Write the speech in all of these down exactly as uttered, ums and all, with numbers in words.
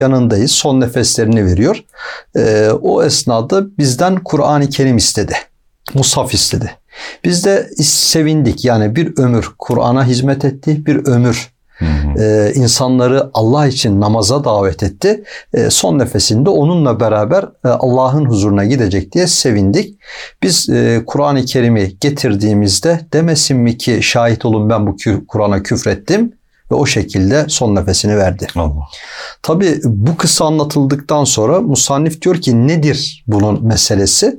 yanındayız. Son nefeslerini veriyor. Ee, o esnada bizden Kur'an-ı Kerim istedi. Mushaf istedi. Biz de sevindik. Yani bir ömür Kur'an'a hizmet etti. Bir ömür hı hı. E, insanları Allah için namaza davet etti. E, son nefesinde onunla beraber e, Allah'ın huzuruna gidecek diye sevindik. Biz e, Kur'an-ı Kerim'i getirdiğimizde demesin mi ki şahit olun ben bu Kur'an'a küfrettim. Ve o şekilde son nefesini verdi. Allah. Tabii bu kısa anlatıldıktan sonra musannif diyor ki nedir bunun meselesi?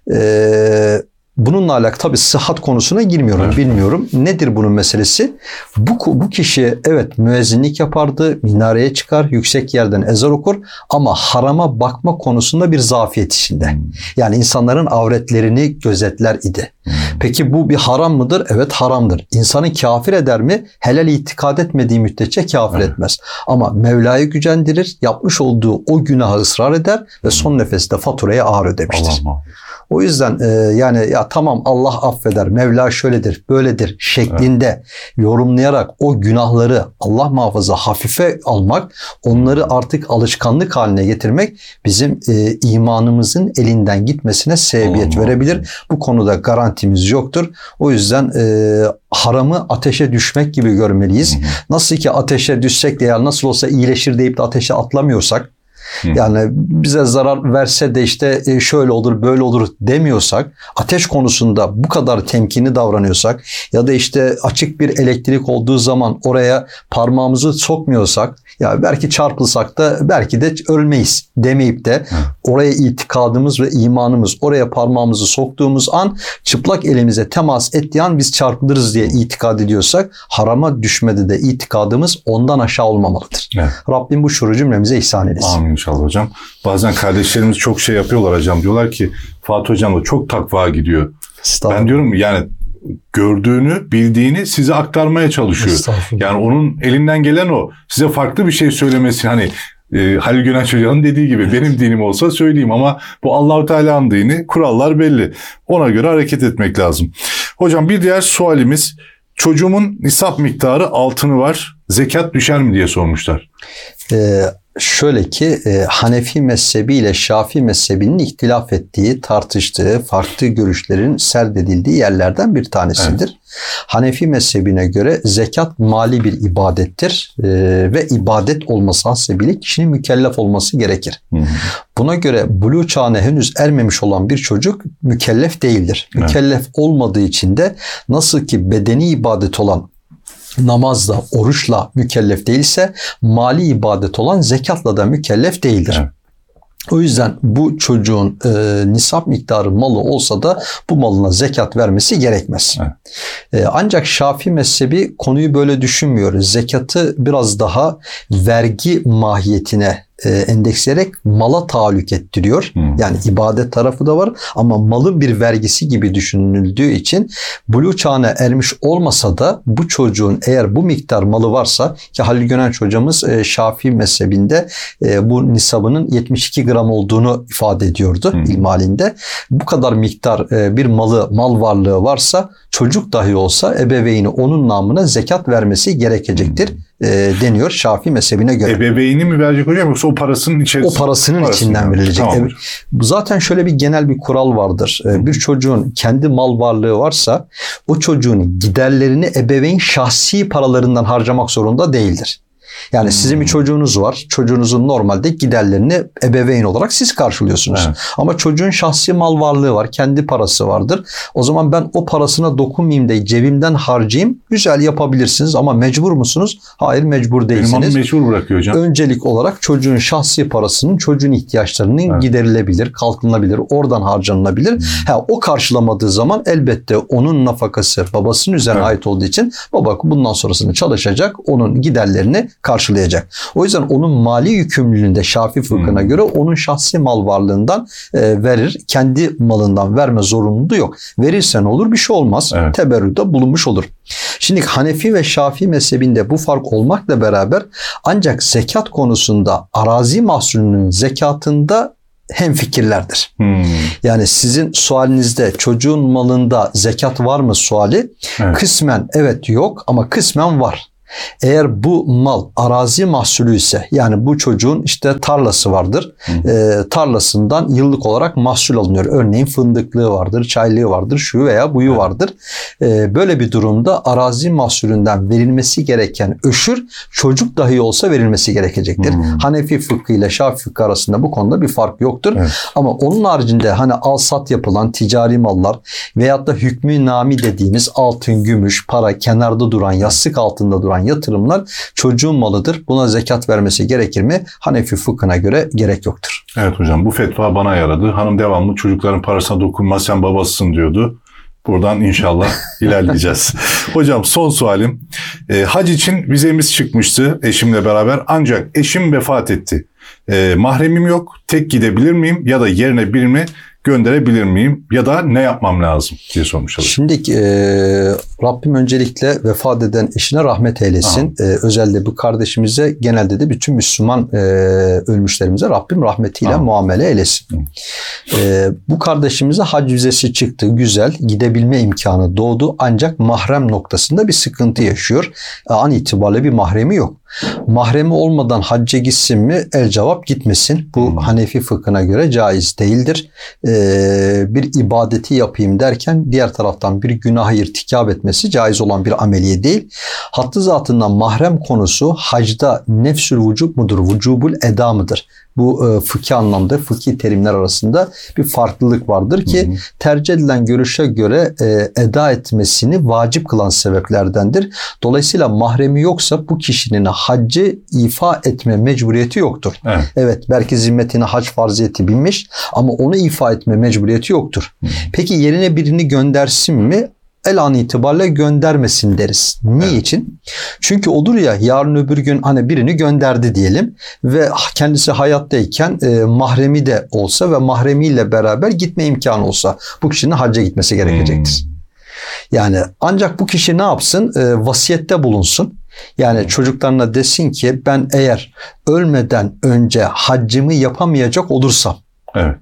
Ee, bununla alakalı tabii sıhhat konusuna girmiyorum, evet. Bilmiyorum. Nedir bunun meselesi? Bu, bu kişi evet müezzinlik yapardı, minareye çıkar, yüksek yerden ezan okur ama harama bakma konusunda bir zafiyet içinde. Hmm. Yani insanların avretlerini gözetler idi. Hmm. Peki bu bir haram mıdır? Evet haramdır. İnsanı kafir eder mi? Helal itikad etmediği müddetçe kafir evet. etmez. Ama Mevla'yı gücendirir, yapmış olduğu o günaha ısrar eder ve son nefeste faturayı ağır ödemiştir. Allah. O yüzden e, yani ya tamam Allah affeder, Mevla şöyledir, böyledir şeklinde evet. yorumlayarak o günahları Allah muhafaza hafife almak, onları artık alışkanlık haline getirmek bizim e, imanımızın elinden gitmesine sebebiyet Allah verebilir. Allah. Bu konuda garantimiz yoktur. O yüzden e, haramı ateşe düşmek gibi görmeliyiz. Hı hı. Nasıl ki ateşe düşsek de ya nasıl olsa iyileşir deyip de ateşe atlamıyorsak, yani bize zarar verse de işte şöyle olur böyle olur demiyorsak, ateş konusunda bu kadar temkinli davranıyorsak ya da işte açık bir elektrik olduğu zaman oraya parmağımızı sokmuyorsak, ya belki çarpılsak da belki de ölmeyiz demeyip de oraya itikadımız ve imanımız, oraya parmağımızı soktuğumuz an, çıplak elimize temas ettiği an biz çarpılırız diye itikad ediyorsak, harama düşmede de itikadımız ondan aşağı olmamalıdır. Evet. Rabbim bu şuuru cümlemize ihsan eylesin. Amin inşallah hocam. Bazen kardeşlerimiz çok şey yapıyorlar hocam. Diyorlar ki Fatih hocam da çok takva gidiyor. Ben diyorum yani gördüğünü, bildiğini size aktarmaya çalışıyor. Yani onun elinden gelen o. Size farklı bir şey söylemesi, hani e, Halil Güneş Hoca'nın dediği gibi evet. benim dinim olsa söyleyeyim ama bu Allah-u Teala'nın dini, kurallar belli. Ona göre hareket etmek lazım. Hocam bir diğer sualimiz, çocuğumun nisap miktarı altını var, zekat düşer mi diye sormuşlar. Ee, Şöyle ki e, Hanefi mezhebi ile Şafii mezhebinin ihtilaf ettiği, tartıştığı, farklı görüşlerin serdedildiği yerlerden bir tanesidir. Evet. Hanefi mezhebine göre zekat mali bir ibadettir e, ve ibadet olması hasebiyle kişinin mükellef olması gerekir. Hı hı. Buna göre buluğ çağına henüz ermemiş olan bir çocuk mükellef değildir. Evet. Mükellef olmadığı için de nasıl ki bedeni ibadet olan namazla, oruçla mükellef değilse, mali ibadet olan zekatla da mükellef değildir. Evet. O yüzden bu çocuğun e, nisap miktarı malı olsa da bu malına zekat vermesi gerekmez. Evet. E, ancak Şafii mezhebi konuyu böyle düşünmüyor. Zekatı biraz daha vergi mahiyetine e, endeksleyerek mala tahallük ettiriyor. Hmm. Yani ibadet tarafı da var ama malın bir vergisi gibi düşünüldüğü için buluğ çağına ermiş olmasa da bu çocuğun eğer bu miktar malı varsa, ki Halil Gönenç hocamız e, Şafii mezhebinde e, bu nisabının yetmiş iki gram olduğunu ifade ediyordu hmm. ilmalinde. Bu kadar miktar e, bir malı, mal varlığı varsa, çocuk dahi olsa ebeveyni onun namına zekat vermesi gerekecektir. Hmm. E, deniyor Şafii mezhebine göre. Ebeveyni mi verecek hocam yoksa o parasının içerisinde? O parasının, parasının içinden yani verilecek. Tamam. Evet. Zaten şöyle bir genel bir kural vardır. E, bir çocuğun kendi mal varlığı varsa o çocuğun giderlerini ebeveyn şahsi paralarından harcamak zorunda değildir. Yani hmm. sizin bir çocuğunuz var. Çocuğunuzun normalde giderlerini ebeveyn olarak siz karşılıyorsunuz. Evet. Ama çocuğun şahsi mal varlığı var. Kendi parası vardır. O zaman ben o parasına dokunmayayım da cebimden harcayayım. Güzel yapabilirsiniz ama mecbur musunuz? Hayır, mecbur değilsiniz. Benim mecbur bırakıyor hocam. Öncelik olarak çocuğun şahsi parasının, çocuğun ihtiyaçlarının evet. giderilebilir, kalkınabilir, oradan harcanılabilir. Hmm. Ha, o karşılamadığı zaman elbette onun nafakası babasının üzerine evet. ait olduğu için baba bundan sonrasını çalışacak, onun giderlerini karşılayacak. O yüzden onun mali yükümlülüğünde Şafii fıkhına hmm. göre onun şahsi mal varlığından e, verir. Kendi malından verme zorunluluğu yok. Verirsen olur, bir şey olmaz. Evet. Teberrüde bulunmuş olur. Şimdi Hanefi ve Şafii mezhebinde bu fark olmakla beraber ancak zekat konusunda arazi mahsulünün zekatında hemfikirlerdir. Hmm. Yani sizin sualinizde çocuğun malında zekat var mı suali, evet. kısmen evet yok ama kısmen var. Eğer bu mal arazi mahsulü ise, yani bu çocuğun işte tarlası vardır. E, tarlasından yıllık olarak mahsul alınıyor. Örneğin fındıklığı vardır, çaylığı vardır, şu veya buyu vardır. E, böyle bir durumda arazi mahsulünden verilmesi gereken öşür çocuk dahi olsa verilmesi gerekecektir. Hmm. Hanefi fıkhı ile Şafii fıkhı arasında bu konuda bir fark yoktur. Evet. Ama onun haricinde hani al-sat yapılan ticari mallar veyahut da hükmü nami dediğimiz altın, gümüş, para, kenarda duran, yastık altında duran yatırımlar çocuğun malıdır. Buna zekat vermesi gerekir mi? Hanefi fıkhına göre gerek yoktur. Evet hocam, bu fetva bana yaradı. Hanım devamlı çocukların parasına dokunma, sen babasısın diyordu. Buradan inşallah ilerleyeceğiz. Hocam son sualim. E, hac için vizemiz çıkmıştı eşimle beraber, ancak eşim vefat etti. E, mahremim yok. Tek gidebilir miyim ya da yerine birini gönderebilir miyim ya da ne yapmam lazım diye sormuş olayım. Şimdi e, Rabbim öncelikle vefat eden eşine rahmet eylesin. E, özellikle bu kardeşimize, genelde de bütün Müslüman e, ölmüşlerimize Rabbim rahmetiyle Aha. muamele eylesin. E, bu kardeşimize hac vizesi çıktı. Güzel. Gidebilme imkanı doğdu. Ancak mahrem noktasında bir sıkıntı yaşıyor. E, an itibariyle bir mahremi yok. Mahremi olmadan hacca gitsin mi? El cevap gitmesin. Bu hmm. Hanefi fıkhına göre caiz değildir. Ee, bir ibadeti yapayım derken diğer taraftan bir günahı irtikab etmesi caiz olan bir ameliye değil. Hattı zatından mahrem konusu hacda nefsül vücub mudur? Vücubul eda mıdır? Bu e, fıkhi anlamda, fıkhi terimler arasında bir farklılık vardır ki hı hı. tercih edilen görüşe göre e, eda etmesini vacip kılan sebeplerdendir. Dolayısıyla mahremi yoksa bu kişinin haccı ifa etme mecburiyeti yoktur. Evet, evet belki zimmetine hac farziyeti binmiş ama onu ifa etme mecburiyeti yoktur. Hı. Peki yerine birini göndersin mi? El an itibariyle göndermesin deriz. Niçin? Evet. Çünkü olur ya, yarın öbür gün hani birini gönderdi diyelim ve kendisi hayattayken e, mahremi de olsa ve mahremiyle beraber gitme imkanı olsa bu kişinin hacca gitmesi gerekecektir. Hmm. Yani ancak bu kişi ne yapsın? E, vasiyette bulunsun. Yani çocuklarına desin ki ben eğer ölmeden önce haccımı yapamayacak olursam, evet,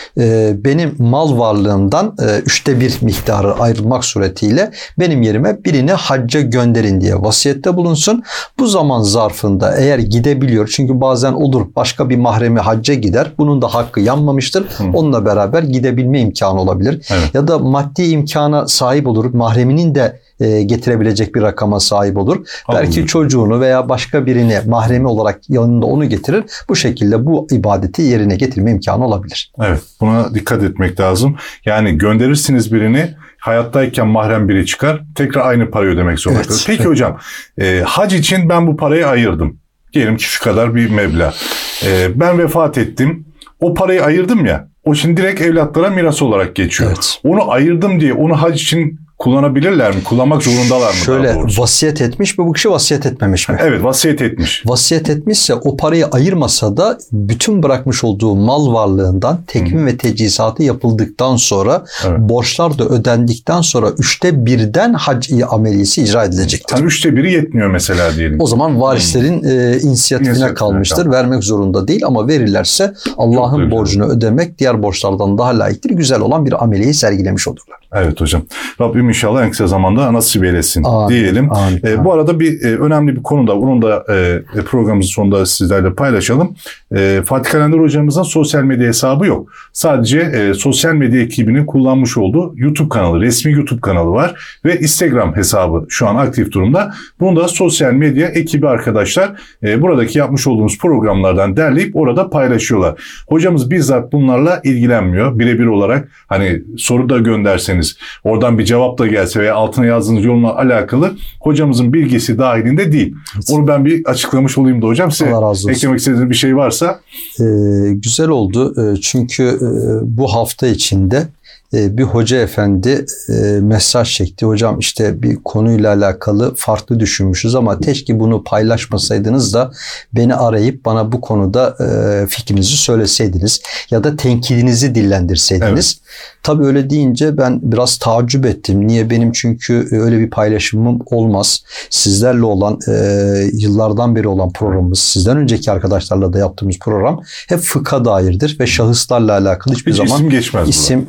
benim mal varlığımdan üçte bir miktarı ayrılmak suretiyle benim yerime birini hacca gönderin diye vasiyette bulunsun. Bu zaman zarfında eğer gidebiliyor, çünkü bazen olur başka bir mahremi hacca gider, bunun da hakkı yanmamıştır. Hı. Onunla beraber gidebilme imkanı olabilir. Evet. Ya da maddi imkana sahip olur, mahreminin de getirebilecek bir rakama sahip olur. Anladım. Belki çocuğunu veya başka birini mahremi olarak yanında onu getirir. Bu şekilde bu ibadeti yerine getirme imkanı olabilir. Evet, buna dikkat etmek lazım. Yani gönderirsiniz birini, hayattayken mahrem biri çıkar, tekrar aynı parayı ödemek zorunda kalır. Evet. Peki evet. hocam, e, hac için ben bu parayı ayırdım. Diyelim ki şu kadar bir meblağ. E, ben vefat ettim. O parayı ayırdım ya, o şimdi direkt evlatlara miras olarak geçiyor. Evet. Onu ayırdım diye onu hac için kullanabilirler mi? Kullanmak zorundalar mı? Şöyle, vasiyet etmiş mi bu kişi, vasiyet etmemiş mi? Evet, vasiyet etmiş. Vasiyet etmişse o parayı ayırmasa da bütün bırakmış olduğu mal varlığından tekvim hmm. ve tecihizatı yapıldıktan sonra, evet, borçlar da ödendikten sonra üçte birden hac ameliyesi icra edilecektir. Yani üçte biri yetmiyor mesela diyelim. O zaman varislerin hmm. e, inisiyatifine İnisiyatif kalmıştır. Yani. Vermek zorunda değil ama verirlerse Allah'ın borcunu ödemek diğer borçlardan daha layıktır. Güzel olan bir ameliyeyi sergilemiş olurlar. Evet hocam. Rabbim İnşallah en kısa zamanda nasip eylesin amin, diyelim. Amin, e, bu arada bir e, önemli bir konu da, onun da e, programımızın sonunda sizlerle paylaşalım. E, Fatih Kalender hocamızın sosyal medya hesabı yok. Sadece e, sosyal medya ekibinin kullanmış olduğu YouTube kanalı, resmi YouTube kanalı var ve Instagram hesabı şu an aktif durumda. Bunu da sosyal medya ekibi arkadaşlar e, buradaki yapmış olduğumuz programlardan derleyip orada paylaşıyorlar. Hocamız bizzat bunlarla ilgilenmiyor. Birebir olarak hani soru da gönderseniz, oradan bir cevap da gelse veya altına yazdığınız yorumla alakalı hocamızın bilgisi dahilinde değil. Evet. Onu ben bir açıklamış olayım da hocam. Size eklemek istediğiniz bir şey varsa. Ee, güzel oldu. Çünkü e, bu hafta içinde e, bir hoca efendi e, mesaj çekti. Hocam işte bir konuyla alakalı farklı düşünmüşüz ama keşke bunu paylaşmasaydınız da beni arayıp bana bu konuda e, fikrinizi söyleseydiniz ya da tenkidinizi dillendirseydiniz. Evet. Tabii öyle deyince ben biraz taaccüp ettim. Niye? Benim çünkü öyle bir paylaşımım olmaz. Sizlerle olan, e, yıllardan beri olan programımız, sizden önceki arkadaşlarla da yaptığımız program hep fıkha dairdir ve şahıslarla alakalı hiçbir Hiç zaman isim, isim konuşmaz.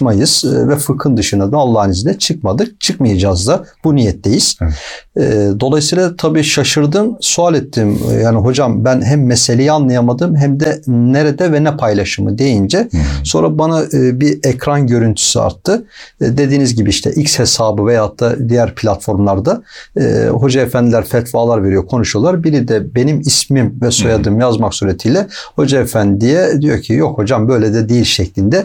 çıkmayız ve fıkhın dışına da Allah'ın izniyle çıkmadık. Çıkmayacağız da bu niyetteyiz. Evet. Dolayısıyla tabii şaşırdım, sual ettim. Yani hocam ben hem meseleyi anlayamadım hem de nerede ve ne paylaşımı deyince hmm. sonra bana bir ekran görüntüsü arttı. Dediğiniz gibi işte X hesabı veyahut da diğer platformlarda hoca efendiler fetvalar veriyor, konuşuyorlar. Biri de benim ismim ve soyadım hmm. yazmak suretiyle hoca efendiye diyor ki yok hocam böyle de değil şeklinde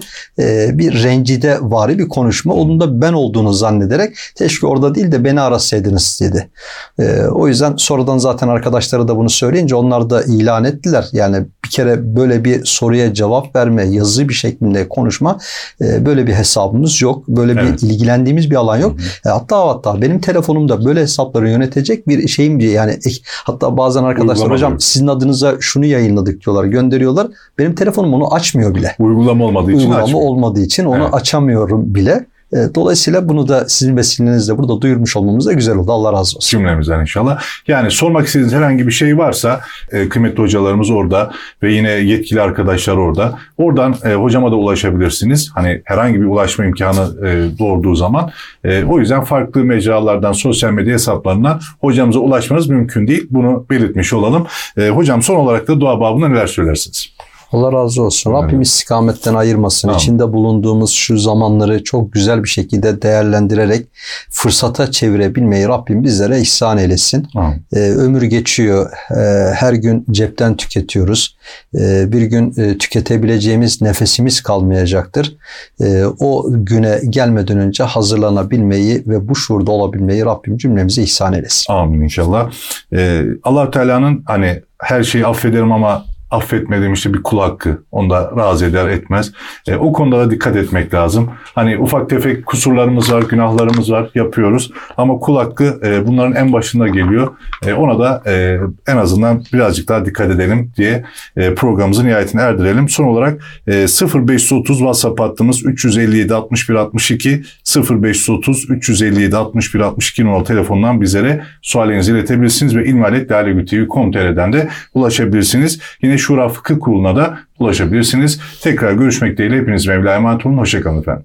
bir rencide vari bir konuşma. Onun da ben olduğunu zannederek keşke orada değil de beni arasaydınız dedi. Ee, o yüzden sonradan zaten arkadaşları da bunu söyleyince onlar da ilan ettiler. Yani bir kere böyle bir soruya cevap verme, yazılı bir şeklinde konuşma, e, böyle bir hesabımız yok. Böyle evet. bir ilgilendiğimiz bir alan yok. E, hatta hatta benim telefonumda böyle hesapları yönetecek bir şeyim diye yani hatta bazen arkadaşlar uygulama hocam yok. Sizin adınıza şunu yayınladık diyorlar, gönderiyorlar. Benim telefonum onu açmıyor bile. Uygulama olmadığı için Uygulama açmıyor. olmadığı için onu evet. açamıyorum bile. Dolayısıyla bunu da sizin vesilenizle burada duyurmuş olmamız da güzel oldu. Allah razı olsun. Cümlemizden inşallah. Yani sormak istediğiniz herhangi bir şey varsa e, kıymetli hocalarımız orada ve yine yetkili arkadaşlar orada. Oradan e, hocama da ulaşabilirsiniz. Hani herhangi bir ulaşma imkanı e, doğurduğu zaman. E, o yüzden farklı mecralardan, sosyal medya hesaplarından hocamıza ulaşmanız mümkün değil. Bunu belirtmiş olalım. E, hocam son olarak da dua babında neler söylersiniz? Allah razı olsun. Evet. Rabbim istikametten ayırmasın. Tamam. İçinde bulunduğumuz şu zamanları çok güzel bir şekilde değerlendirerek fırsata çevirebilmeyi Rabbim bizlere ihsan eylesin. Ee, ömür geçiyor. Ee, her gün cepten tüketiyoruz. Ee, bir gün e, tüketebileceğimiz nefesimiz kalmayacaktır. Ee, o güne gelmeden önce hazırlanabilmeyi ve bu şuurda olabilmeyi Rabbim cümlemize ihsan eylesin. Amin inşallah. Ee, Allah Teala'nın hani her şeyi affederim ama affetme demişti bir kul hakkı. Onu da razı eder etmez. E, o konuda da dikkat etmek lazım. Hani ufak tefek kusurlarımız var, günahlarımız var, yapıyoruz. Ama kul hakkı e, bunların en başında geliyor. E, ona da e, en azından birazcık daha dikkat edelim diye e, programımızın nihayetine erdirelim. Son olarak e, sıfır beş otuz WhatsApp hattımız üç yüz elli yedi altmış bir altmış iki sıfır beş otuz üç yüz elli yedi altmış bir altmış iki numaralı telefondan bizlere suallerinizi iletebilirsiniz ve ilmihalet lale tv nokta com nokta tr'den de ulaşabilirsiniz. Yine Şura Fıkıh Kurulu'na da ulaşabilirsiniz. Tekrar görüşmek dileğiyle hepiniz Mevla'ya emanet olun. Hoşçakalın efendim.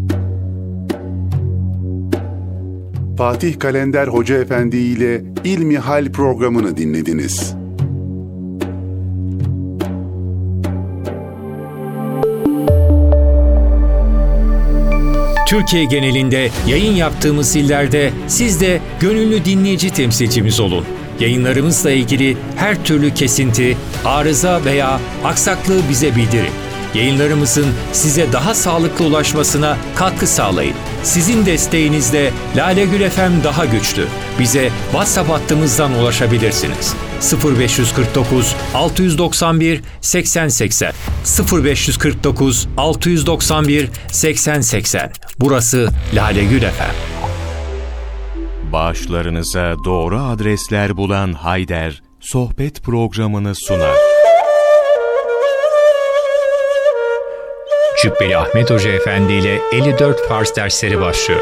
Fatih Kalender Hoca Efendi ile İlmihal programını dinlediniz. Türkiye genelinde yayın yaptığımız illerde siz de gönüllü dinleyici temsilcimiz olun. Yayınlarımızla ilgili her türlü kesinti, arıza veya aksaklığı bize bildirin. Yayınlarımızın size daha sağlıklı ulaşmasına katkı sağlayın. Sizin desteğinizle Lale Gül F M daha güçlü. Bize WhatsApp hattımızdan ulaşabilirsiniz. sıfır beş kırk dokuz altı doksan bir seksen seksen sıfır beş kırk dokuz altı doksan bir seksen seksen. Burası Lale Gül F M. Bağışlarınıza doğru adresler bulan Hayder, sohbet programını sunar. Cübbeli Ahmet Hoca Efendi ile elli dört Fars dersleri başlıyor.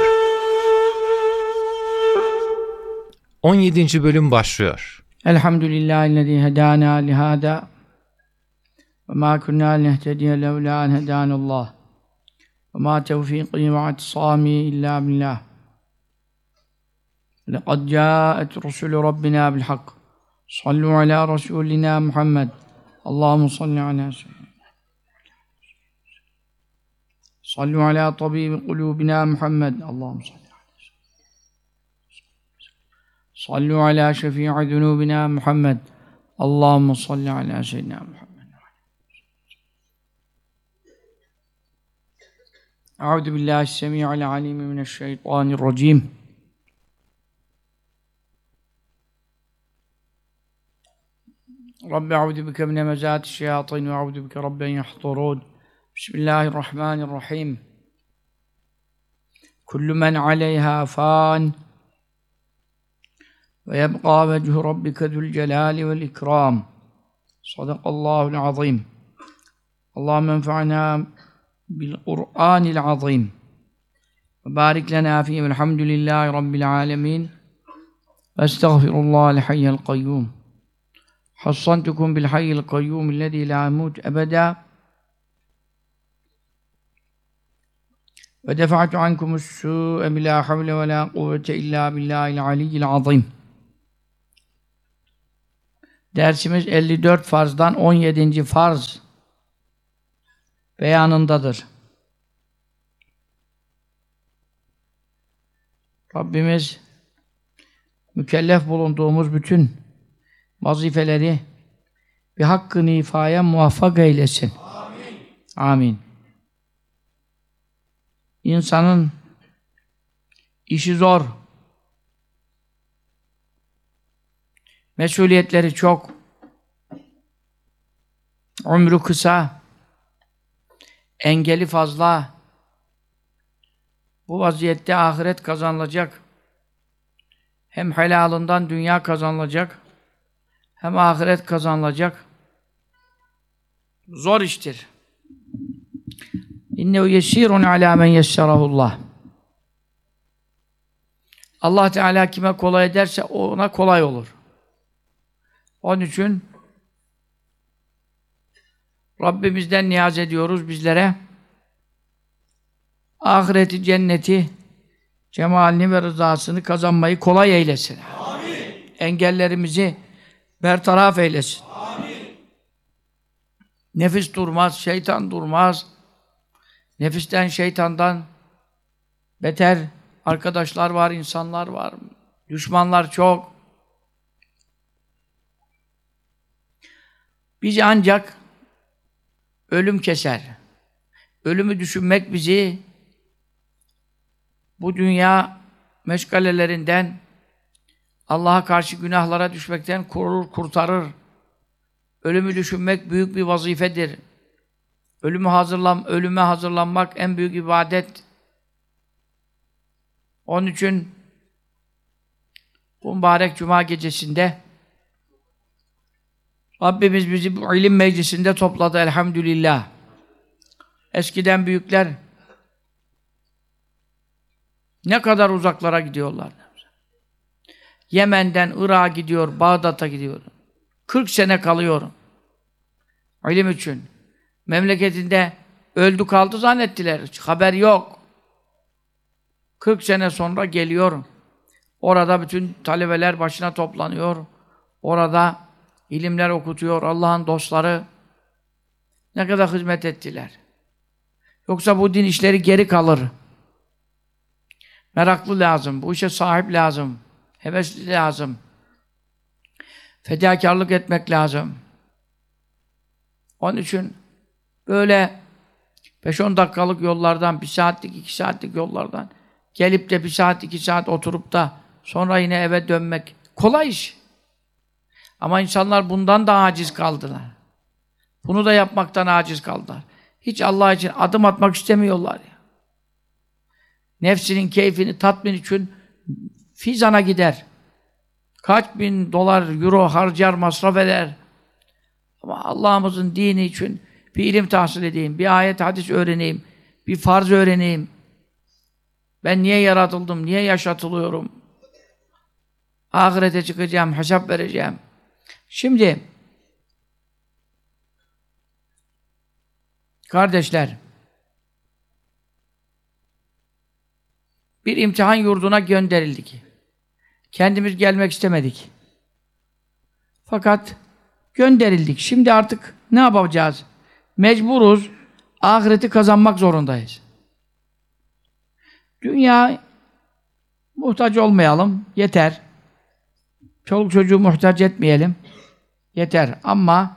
on yedinci bölüm başlıyor. Elhamdülillahillezî hedâna lihâdâ ve mâ kunnâ linehtediye levlâ en hedânallâh ve mâ tevfîqî ve atisâmî illâ billah. لقد جاءت رسل ربنا بالحق صلوا على رسولنا محمد اللهم صل على سيدنا صلوا على طبيب قلوبنا محمد اللهم صل على صلوا على شفيع ذنوبنا محمد اللهم صل على سيدنا محمد. أعوذ بالله السميع العليم من الشيطان الرجيم. رب أعوذ بك من همزات الشياطين وأعوذ بك رب أن يحضرون. بسم الله الرحمن الرحيم. كل من عليها فان ويبقى وجه ربك ذو الجلال والإكرام. صدق الله العظيم. اللهم انفعنا بالقرآن العظيم وبارك لنا فيه والحمد لله رب العالمين. أستغفر الله الحي القيوم. حصنتكم بالحي القيوم الذي لا يموت أبدا Ve defa'tu ankumus su'e bila havle ve la kuvvete illa billahil aliyyil azim. Dersimiz elli dört farzdan on yedinci farz beyanındadır. Rabbimiz mükellef bulunduğumuz bütün vazifeleri bir hakkı nifaya muvaffak eylesin. Amin. Amin. İnsanın işi zor. Mesuliyetleri çok. Ömrü kısa. Engeli fazla. Bu vaziyette ahiret kazanılacak. Hem helalından dünya kazanılacak. Hem ahiret kazanılacak. Zor iştir. İnnehu yesîrun alâ men yessarahullah. Allah Teala kime kolay ederse ona kolay olur. Onun için Rabbimizden niyaz ediyoruz bizlere. Ahireti, cenneti, cemalini ve rızasını kazanmayı kolay eylesin. Amin. Engellerimizi bertaraf eylesin. Amin. Nefis durmaz, şeytan durmaz. Nefisten, şeytandan beter arkadaşlar var, insanlar var. Düşmanlar çok. Bizi ancak ölüm keser. Ölümü düşünmek bizi bu dünya meşgalelerinden, Allah'a karşı günahlara düşmekten korur, kurtarır. Ölümü düşünmek büyük bir vazifedir. Ölümü hazırlan, ölüme hazırlanmak en büyük ibadet. Onun için bu mübarek cuma gecesinde Rabbimiz bizi bu ilim meclisinde topladı elhamdülillah. Eskiden büyükler ne kadar uzaklara gidiyorlar. Yemen'den Irak'a gidiyor, Bağdat'a gidiyor. kırk sene kalıyor. İlim için. Memleketinde öldü kaldı zannettiler. Hiç haber yok. kırk sene sonra geliyor. Orada bütün talebeler başına toplanıyor. Orada ilimler okutuyor. Allah'ın dostları ne kadar hizmet ettiler. Yoksa bu din işleri geri kalır. Meraklı lazım. Bu işe sahip lazım. Hevesli lazım. Fedakarlık etmek lazım. Onun için böyle beş on dakikalık yollardan, bir saatlik, iki saatlik yollardan gelip de bir saat, iki saat oturup da sonra yine eve dönmek kolay iş. Ama insanlar bundan da aciz kaldılar. Bunu da yapmaktan aciz kaldılar. Hiç Allah için adım atmak istemiyorlar ya. Nefsinin keyfini, tatmin için fizana gider. Kaç bin dolar, euro harcar, masraf eder. Ama Allah'ımızın dini için bir ilim tahsil edeyim, bir ayet, hadis öğreneyim, bir farz öğreneyim. Ben niye yaratıldım, niye yaşatılıyorum? Ahirete çıkacağım, hesap vereceğim. Şimdi, kardeşler, bir imtihan yurduna gönderildik. Kendimiz gelmek istemedik. Fakat gönderildik. Şimdi artık ne yapacağız? Mecburuz. Ahireti kazanmak zorundayız. Dünya muhtaç olmayalım. Yeter. Çoluk çocuğu muhtaç etmeyelim. Yeter. Ama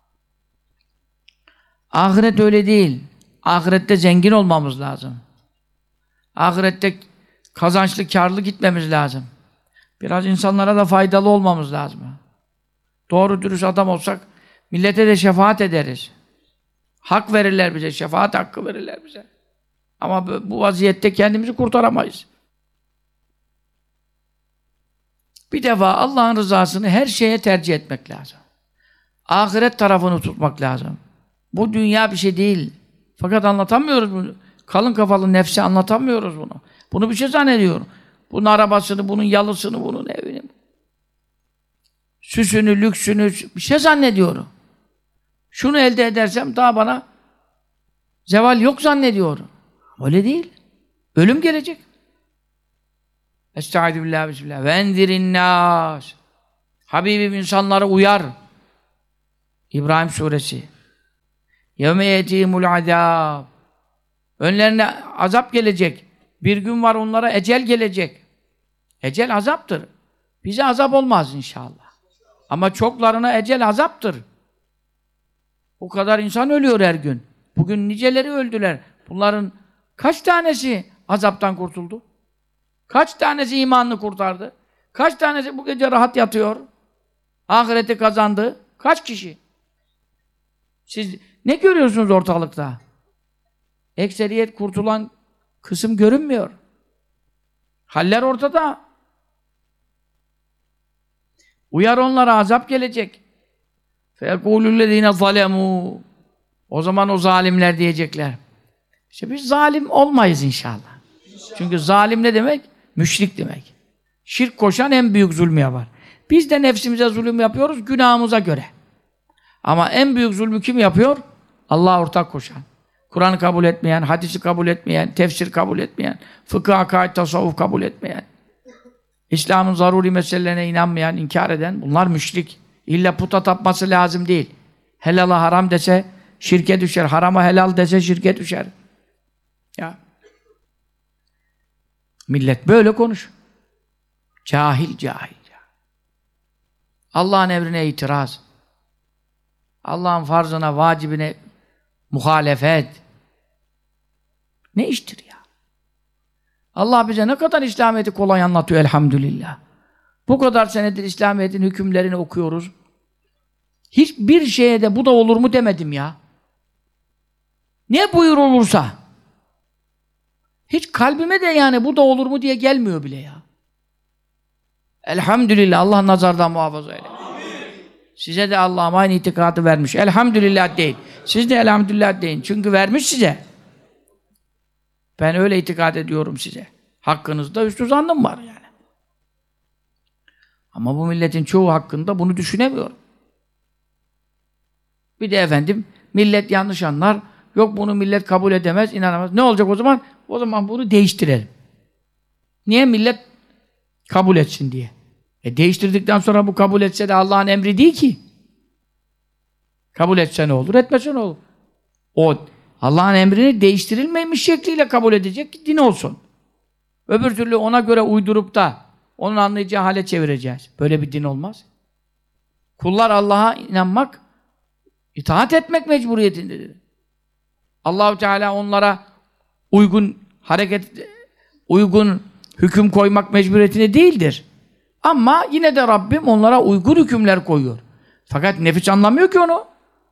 ahiret öyle değil. Ahirette zengin olmamız lazım. Ahirette kazançlı, kârlı gitmemiz lazım. Biraz insanlara da faydalı olmamız lazım. Doğru dürüst adam olsak millete de şefaat ederiz. Hak verirler bize, şefaat hakkı verirler bize. Ama bu vaziyette kendimizi kurtaramayız. Bir defa Allah'ın rızasını her şeye tercih etmek lazım. Ahiret tarafını tutmak lazım. Bu dünya bir şey değil. Fakat anlatamıyoruz bunu. Kalın kafalı nefsi anlatamıyoruz bunu. Bunu bir şey zannediyor. Bunun arabasını, bunun yalısını, bunun evini, süsünü, lüksünü bir şey zannediyorum. Şunu elde edersem daha bana zeval yok zannediyorum. Öyle değil. Ölüm gelecek. Estaizu billah, bismillah. Ve enzirin nâs. Habibim insanları uyar. İbrahim suresi. Yevme yetîmul azâb. Önlerine azap gelecek. Bir gün var onlara ecel gelecek. Ecel azaptır. Bize azap olmaz inşallah. Ama çoklarına ecel azaptır. O kadar insan ölüyor her gün. Bugün niceleri öldüler. Bunların kaç tanesi azaptan kurtuldu? Kaç tanesi imanını kurtardı? Kaç tanesi bu gece rahat yatıyor? Ahireti kazandı? Kaç kişi? Siz ne görüyorsunuz ortalıkta? Ekseriyet kurtulan kısım görünmüyor. Haller ortada. Uyar onlara, azap gelecek. فَيَقُولُ الَّذ۪ينَ ظَلَمُوا. O zaman o zalimler diyecekler. İşte biz zalim olmayız inşallah. Çünkü zalim ne demek? Müşrik demek. Şirk koşan en büyük zulmü yapar. Biz de nefsimize zulüm yapıyoruz günahımıza göre. Ama en büyük zulmü kim yapıyor? Allah'a ortak koşan. Kur'an'ı kabul etmeyen, hadisi kabul etmeyen, tefsir kabul etmeyen, fıkıh, akaid, tasavvuf kabul etmeyen, İslam'ın zaruri meselelerine inanmayan, inkar eden, bunlar müşrik. İlla puta tapması lazım değil. Helala haram dese şirke düşer, harama helal dese şirke düşer. Ya. Millet böyle konuş. Cahil, cahil. Allah'ın emrine itiraz. Allah'ın farzına, vacibine muhalefet. Ne iştir ya? Allah bize ne kadar İslamiyet'i kolay anlatıyor elhamdülillah. Bu kadar senedir İslamiyet'in hükümlerini okuyoruz. Hiçbir şeye de bu da olur mu demedim ya. Ne buyur olursa. Hiç kalbime de yani bu da olur mu diye gelmiyor bile ya. Elhamdülillah Allah nazardan muhafaza eyle. Size de Allah'ım aynı itikadı vermiş. Elhamdülillah deyin. Siz de elhamdülillah deyin. Çünkü vermiş size. Ben öyle itikad ediyorum size. Hakkınızda üstü zannım var yani. Ama bu milletin çoğu hakkında bunu düşünemiyor. Bir de efendim millet yanlış anlar. Yok bunu millet kabul edemez, inanamaz. Ne olacak o zaman? O zaman bunu değiştirelim. Niye? Millet kabul etsin diye. E değiştirdikten sonra bu kabul etse de Allah'ın emri değil ki. Kabul etse ne olur, etmese ne olur? O Allah'ın emrini değiştirilmemiş şekliyle kabul edecek ki din olsun. Öbür türlü ona göre uydurup da onun anlayacağı hale çevireceğiz. Böyle bir din olmaz. Kullar Allah'a inanmak, itaat etmek mecburiyetindedir. Allah-u Teala onlara uygun hareket, uygun hüküm koymak mecburiyetinde değildir. Ama yine de Rabbim onlara uygun hükümler koyuyor. Fakat nefis anlamıyor ki onu.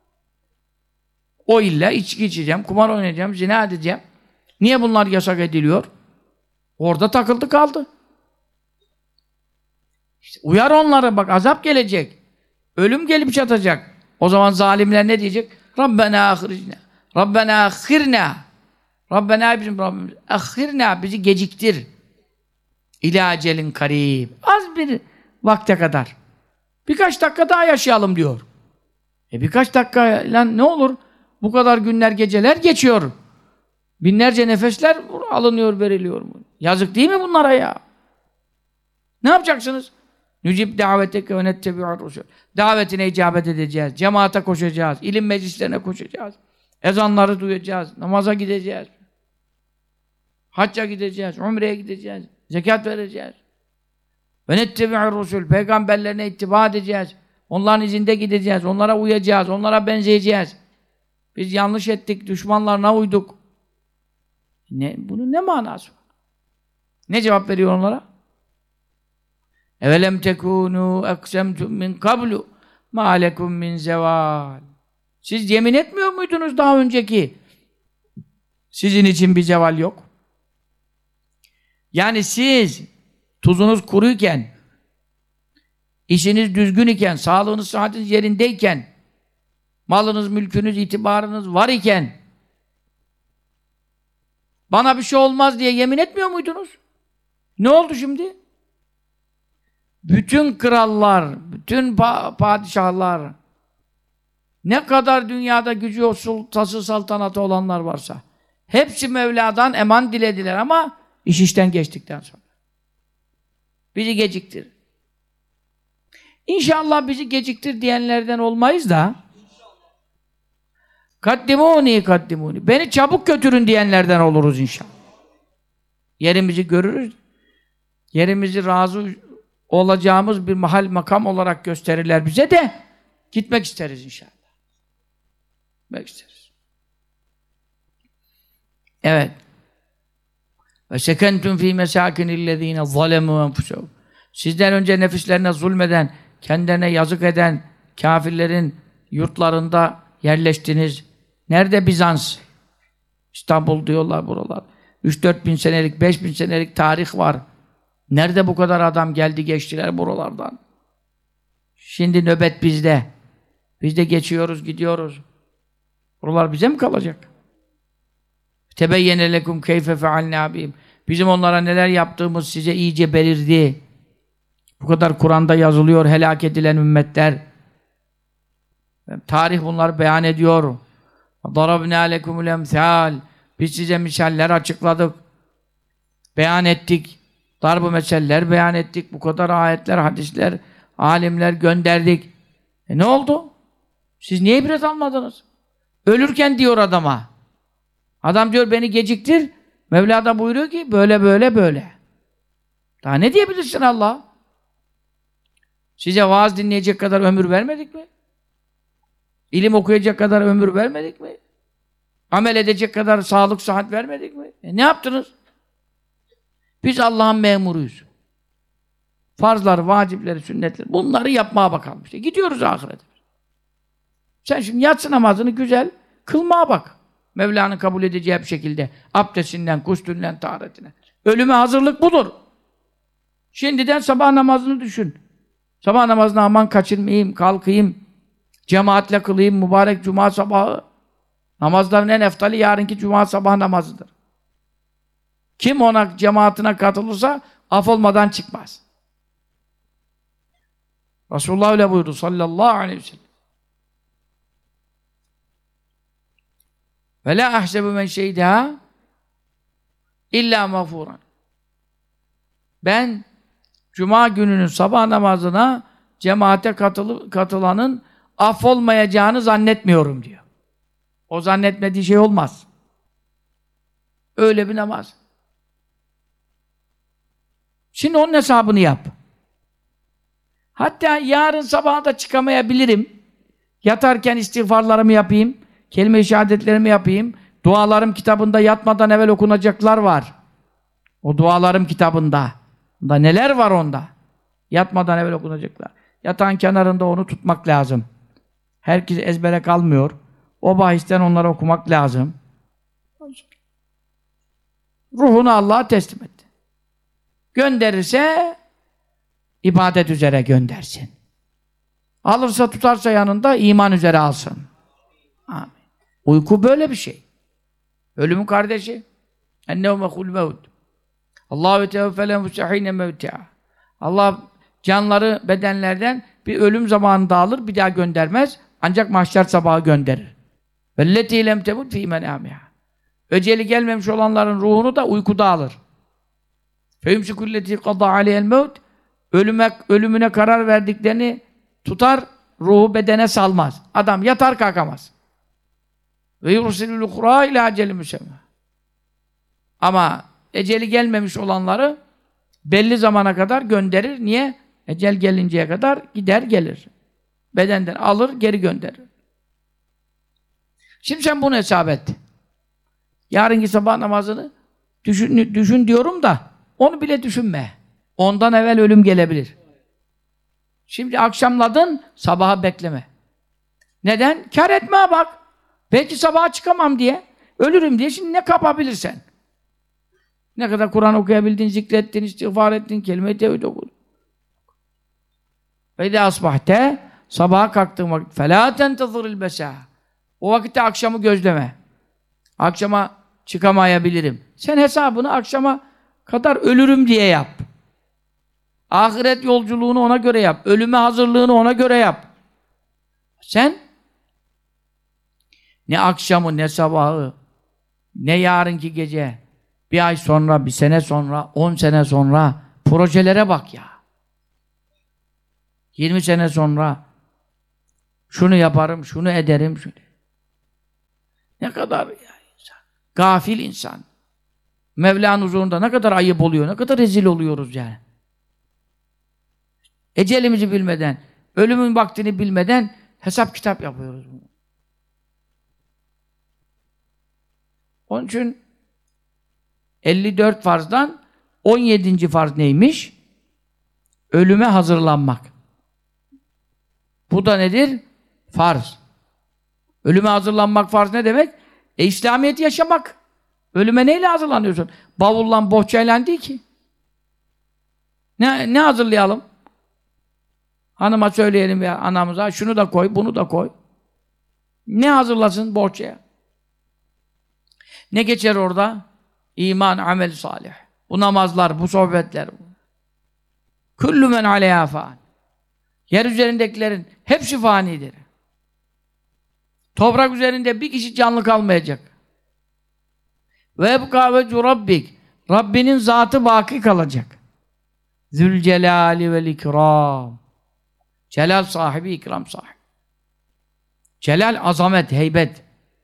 O illa içki içeceğim, kumar oynayacağım, zina edeceğim. Niye bunlar yasak ediliyor? Orada takıldı kaldı. İşte uyar onlara bak, azap gelecek. Ölüm gelip çatacak. O zaman zalimler ne diyecek? Rabbena ahirna. Rabbena ahirna. Rabbena bizim Rabbimiz. Ahirna bizi geciktir. İlâ acelin karib. Az bir vakte kadar. Birkaç dakika daha yaşayalım diyor. E birkaç dakika lan ne olur? Bu kadar günler, geceler geçiyor. Binlerce nefesler alınıyor, veriliyor. Yazık değil mi bunlara ya? Ne yapacaksınız? Nücib daveteke ve nettebi'ur rusul. Davetine icabet edeceğiz. Cemaate koşacağız. İlim meclislerine koşacağız. Ezanları duyacağız. Namaza gideceğiz. Hacca gideceğiz. Umre'ye gideceğiz. Zekat vereceğiz. Ve nettebi'ur rusul. Peygamberlerine ittiba edeceğiz. Onların izinde gideceğiz. Onlara uyacağız. Onlara benzeyeceğiz. Biz yanlış ettik. Düşmanlarına uyduk. Ne, bunun ne manası var? Ne cevap veriyor onlara? Evelem tekûnû eksemtum min kablu mâ lekum min zeval. Siz yemin etmiyor muydunuz daha önceki? Sizin için bir zeval yok. Yani siz tuzunuz kuruyken, işiniz düzgün iken, sağlığınız, sıhhatiniz yerindeyken, malınız, mülkünüz, itibarınız var iken bana bir şey olmaz diye yemin etmiyor muydunuz? Ne oldu şimdi? Bütün krallar, bütün pa padişahlar, ne kadar dünyada gücü, sultası, saltanatı olanlar varsa Hepsi Mevla'dan eman dilediler ama iş işten geçtikten sonra. Bizi geciktir. İnşallah bizi geciktir diyenlerden olmayız da kaddimuni kaddimuni. Beni çabuk götürün diyenlerden oluruz inşallah. Yerimizi görürüz. Yerimizi razı olacağımız bir mahal makam olarak gösterirler bize de gitmek isteriz inşallah. Gitmek isteriz. Evet. Ve sekentum fi mesakinillezine zalemu enfusehum. Sizden önce nefislerine zulmeden, kendilerine yazık eden kafirlerin yurtlarında yerleştiniz. Nerede Bizans? İstanbul diyorlar buralar. üç dört bin senelik, beş bin senelik tarih var. Nerede bu kadar adam geldi geçtiler buralardan? Şimdi nöbet bizde. Biz de geçiyoruz, gidiyoruz. Buralar bize mi kalacak? Tebeyyene lekum keyfe fealna bihim. Bizim onlara neler yaptığımız size iyice belirdi. Bu kadar Kur'an'da yazılıyor helak edilen ümmetler. Tarih bunları beyan ediyor. Darabna lekumul emsal. Biz size misaller açıkladık. Beyan ettik. Darb-ı meseller beyan ettik. Bu kadar ayetler, hadisler, alimler gönderdik. E ne oldu? Siz niye ibret almadınız? Ölürken diyor adama. Adam diyor beni geciktir. Mevla da buyuruyor ki böyle böyle böyle. Daha ne diyebilirsin Allah? Size vaaz dinleyecek kadar ömür vermedik mi? İlim okuyacak kadar ömür vermedik mi? Amel edecek kadar sağlık, sıhhat vermedik mi? E ne yaptınız? Biz Allah'ın memuruyuz. Farzları, vacipleri, sünnetleri bunları yapmaya bakalım işte. Gidiyoruz ahirete. Sen şimdi yatsı namazını güzel kılmaya bak. Mevla'nın kabul edeceği bir şekilde. Abdestinden, gusülünden, taharetine. Ölüme hazırlık budur. Şimdiden sabah namazını düşün. Sabah namazına aman kaçırmayayım, kalkayım, cemaatle kılayım, mübarek cuma sabahı. Namazların en eftali yarınki cuma sabah namazıdır. Kim ona cemaatine katılırsa af olmadan çıkmaz. Resulullah öyle buyurdu sallallahu aleyhi ve sellem. Ve la ahsebu men şeydeha illa mağfuran. Ben cuma gününün sabah namazına cemaate katılı, katılanın affolmayacağını zannetmiyorum diyor. O zannetmediği şey olmaz. Öyle bir namaz. Şimdi onun hesabını yap. Hatta yarın sabaha da çıkamayabilirim. Yatarken istiğfarlarımı yapayım, kelime-i şehadetlerimi yapayım. Dualarım kitabında yatmadan evvel okunacaklar var. O dualarım kitabında. Da neler var onda? Yatmadan evvel okunacaklar. Yatağın kenarında onu tutmak lazım. Herkes ezbere kalmıyor. O bahisten onları okumak lazım. Ruhunu Allah'a teslim etti. Gönderirse ibadet üzere göndersin. Alırsa tutarsa yanında iman üzere alsın. Amin. Uyku böyle bir şey. Ölümün kardeşi. Ennevme hul mevt. Allahu teveffel enfusehine mevtiha. Allah canları bedenlerden bir ölüm zamanında alır, bir daha göndermez. Ancak mahşer sabahı gönderir. Velleti lem temut fî menâmiha. Eceli gelmemiş olanların ruhunu da uykuda alır. Feyumsikulleti qadâ aleyhel mevt. Ölüme, ölümüne karar verdiklerini tutar, ruhu bedene salmaz. Adam yatar kalkamaz. Ve yursilul ukhra ila aceli müsemma. Ama eceli gelmemiş olanları belli zamana kadar gönderir. Niye? Ecel gelinceye kadar gider gelir. Bedenden alır, geri gönderir. Şimdi sen bunu hesap et. Yarınki sabah namazını düşün, düşün diyorum da onu bile düşünme. Ondan evvel ölüm gelebilir. Şimdi akşamladın, sabaha bekleme. Neden? Kâr etme bak. Belki sabaha çıkamam diye, ölürüm diye şimdi ne kapabilirsen. Ne kadar Kur'an okuyabildin, zikrettin, istiğfar ettin, kelime-i tevhid okudun. Ve de asbahte, sabaha kalktığın vakit فَلَا تَنْتَظِرِ الْبَسَاءَ. O vakitte akşamı gözleme. Akşama çıkamayabilirim. Sen hesabını akşama kadar ölürüm diye yap. Ahiret yolculuğunu ona göre yap. Ölüme hazırlığını ona göre yap. Sen ne akşamı ne sabahı ne yarınki gece, bir ay sonra, bir sene sonra, on sene sonra projelere bak ya. yirmi sene sonra şunu yaparım, şunu ederim. Şunu. Ne kadar ya insan. Gafil insan. Mevla'nın huzurunda ne kadar ayıp oluyor, ne kadar rezil oluyoruz yani. Ecelimizi bilmeden, ölümün vaktini bilmeden hesap kitap yapıyoruz. Onun için elli dört farzdan on yedinci farz neymiş? Ölüme hazırlanmak. Bu da nedir? Farz. Ölüme hazırlanmak farz ne demek? E İslamiyet'i yaşamak. Ölüme neyle hazırlanıyorsun? Bavulla, bohçayla değil ki. Ne, ne hazırlayalım? Hanıma söyleyelim ya, anamıza, şunu da koy, bunu da koy. Ne hazırlasın bohçaya? Ne geçer orada? İman, amel salih. Bu namazlar, bu sohbetler. Kullu men aleyha fan. Yer üzerindekilerin hepsi fanidir. Toprak üzerinde bir kişi canlı kalmayacak. Ve ebkâ vecu rabbik. Rabbinin zatı baki kalacak. Zülcelâli vel ikram. Celal sahibi, ikram sahibi. Celal, azamet, heybet.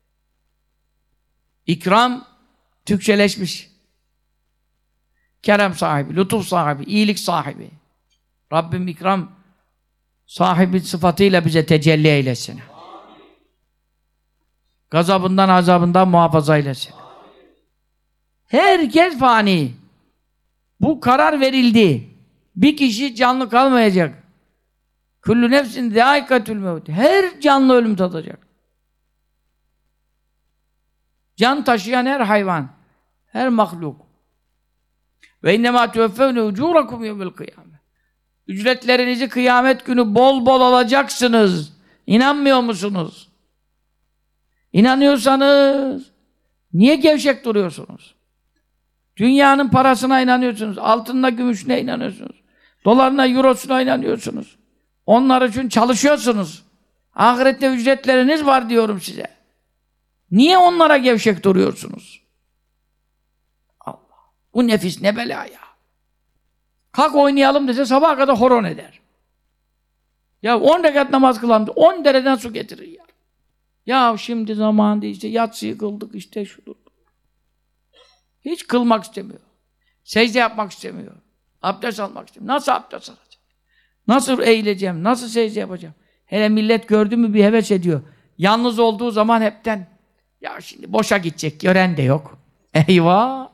İkram, Türkçeleşmiş. Kerem sahibi, lütuf sahibi, iyilik sahibi. Rabbim ikram sahibi sıfatıyla bize tecelli eylesin. Gazabından, azabından muhafaza eylesin. Herkes fani. Bu karar verildi. Bir kişi canlı kalmayacak. Kullu nefsin zâikatül mevt. Her canlı ölüm tadacak. Can taşıyan her hayvan, her mahluk. Ve innemâ tüveffevne ucûrakum yevmel kıyâme. Ücretlerinizi kıyamet günü bol bol alacaksınız. İnanmıyor musunuz? İnanıyorsanız niye gevşek duruyorsunuz? Dünyanın parasına inanıyorsunuz. Altınına, gümüşüne inanıyorsunuz. Dolarına, eurosuna inanıyorsunuz. Onlar için çalışıyorsunuz. Ahirette ücretleriniz var diyorum size. Niye onlara gevşek duruyorsunuz? Allah! Bu nefis ne bela ya! Kalk oynayalım dese sabaha kadar horon eder. Ya on rekat namaz kılalım, on dereden su getirir ya. Ya şimdi zamanında işte yatsıyı kıldık işte şudur. Hiç kılmak istemiyor. Secde yapmak istemiyor. Abdest almak istemiyor. Nasıl abdest alacağım? Nasıl eğileceğim? Nasıl secde yapacağım? Hele millet gördü mü bir heves ediyor. Yalnız olduğu zaman hepten ya şimdi boşa gidecek, gören de yok. Eyvah!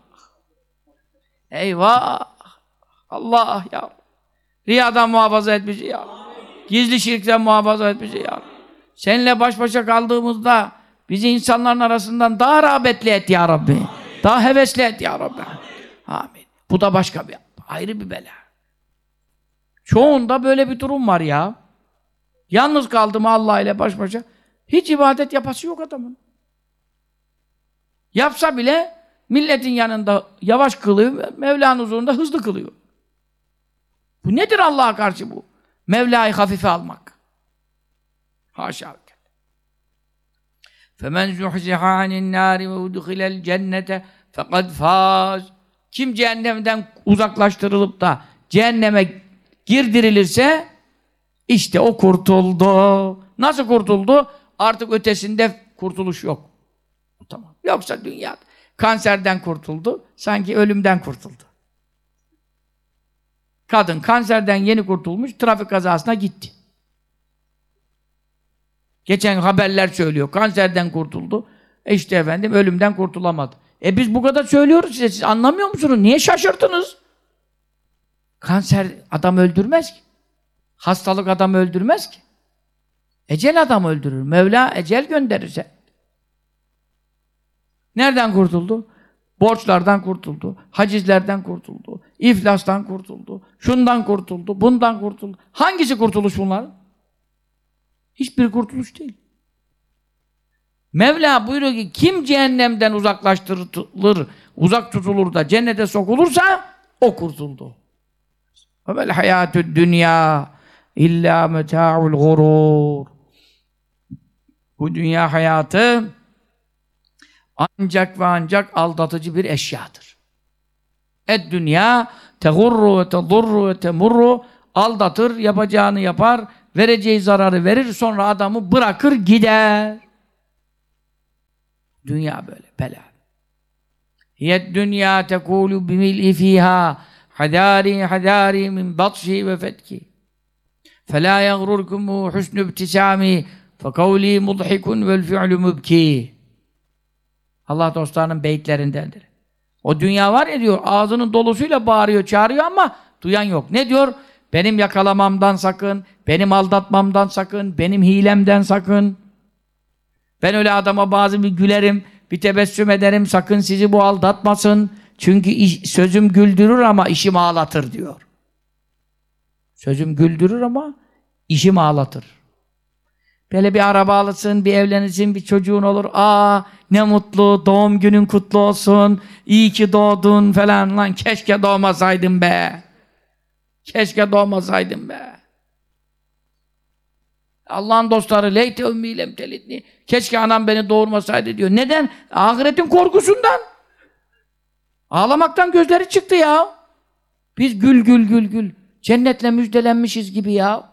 Eyvah! Allah ya! Riyadan muhafaza et bizi ya! Gizli şirkten muhafaza et bizi ya! Seninle baş başa kaldığımızda bizi insanların arasından daha rağbetli et ya Rabbi! Daha hevesli et ya Rabbi! Amin. Bu da başka bir, ayrı bir bela. Çoğunda böyle bir durum var ya. Yalnız kaldı mı Allah ile baş başa, hiç ibadet yapası yok adamın. Yapsa bile milletin yanında yavaş kılıyor, Mevla'nın huzurunda hızlı kılıyor. Bu nedir Allah'a karşı bu? Mevla'yı hafife almak. Haşa. فَمَنْ زُحْزِحَ عَنِ النَّارِ وَاُدْخِلَ الْجَنَّةَ فَقَدْ فَازَ. Kim cehennemden uzaklaştırılıp da cehenneme girdirilirse işte o kurtuldu. Nasıl kurtuldu? Artık ötesinde kurtuluş yok. Tamam. Yoksa dünya kanserden kurtuldu, sanki ölümden kurtuldu. Kadın kanserden yeni kurtulmuş, trafik kazasına gitti. Geçen haberler söylüyor, kanserden kurtuldu. E işte efendim ölümden kurtulamadı. E biz bu kadar söylüyoruz size, siz anlamıyor musunuz? Niye şaşırdınız? Kanser adam öldürmez ki. Hastalık adam öldürmez ki. Ecel adam öldürür. Mevla ecel gönderirse. Nereden kurtuldu? Borçlardan kurtuldu. Hacizlerden kurtuldu. İflastan kurtuldu. Şundan kurtuldu. Bundan kurtuldu. Hangisi kurtuluş bunlar? Hiçbir kurtuluş değil. Mevla buyuruyor ki kim cehennemden uzaklaştırılır, uzak tutulur da cennete sokulursa o kurtuldu. Vel hayatü dünya illa meta'ul gurur. Bu dünya hayatı ancak ve ancak aldatıcı bir eşyadır. Et dünya tegurru ve tedurru ve temurru, aldatır, yapacağını yapar, vereceği zararı verir, sonra adamı bırakır gider. Dünya böyle bela. Hiyed dünya tekulu bimil'i fiha hadari hadari min batşi ve fetki. Fela yaghrurkumu husnü ibtisami fekavli mudhikun vel fi'lu mübki. Allah dostlarının beyitlerindendir. O dünya var ya diyor, ağzının dolusuyla bağırıyor, çağırıyor ama duyan yok. Ne diyor? Benim yakalamamdan sakın, benim aldatmamdan sakın, benim hilemden sakın. Ben öyle adama bazı bir gülerim, bir tebessüm ederim, sakın sizi bu aldatmasın. Çünkü iş, sözüm güldürür ama işim ağlatır diyor. Sözüm güldürür ama işim ağlatır. Böyle bir araba alırsın, bir evlenirsin, bir çocuğun olur. Aa ne mutlu, doğum günün kutlu olsun, iyi ki doğdun falan. Lan keşke doğmasaydın be. Keşke doğmasaydın be. Allah'ın dostları leyte ümmi lem telidni. Keşke anam beni doğurmasaydı diyor. Neden? Ahiretin korkusundan. Ağlamaktan gözleri çıktı ya. Biz gül gül gül gül. Cennetle müjdelenmişiz gibi ya.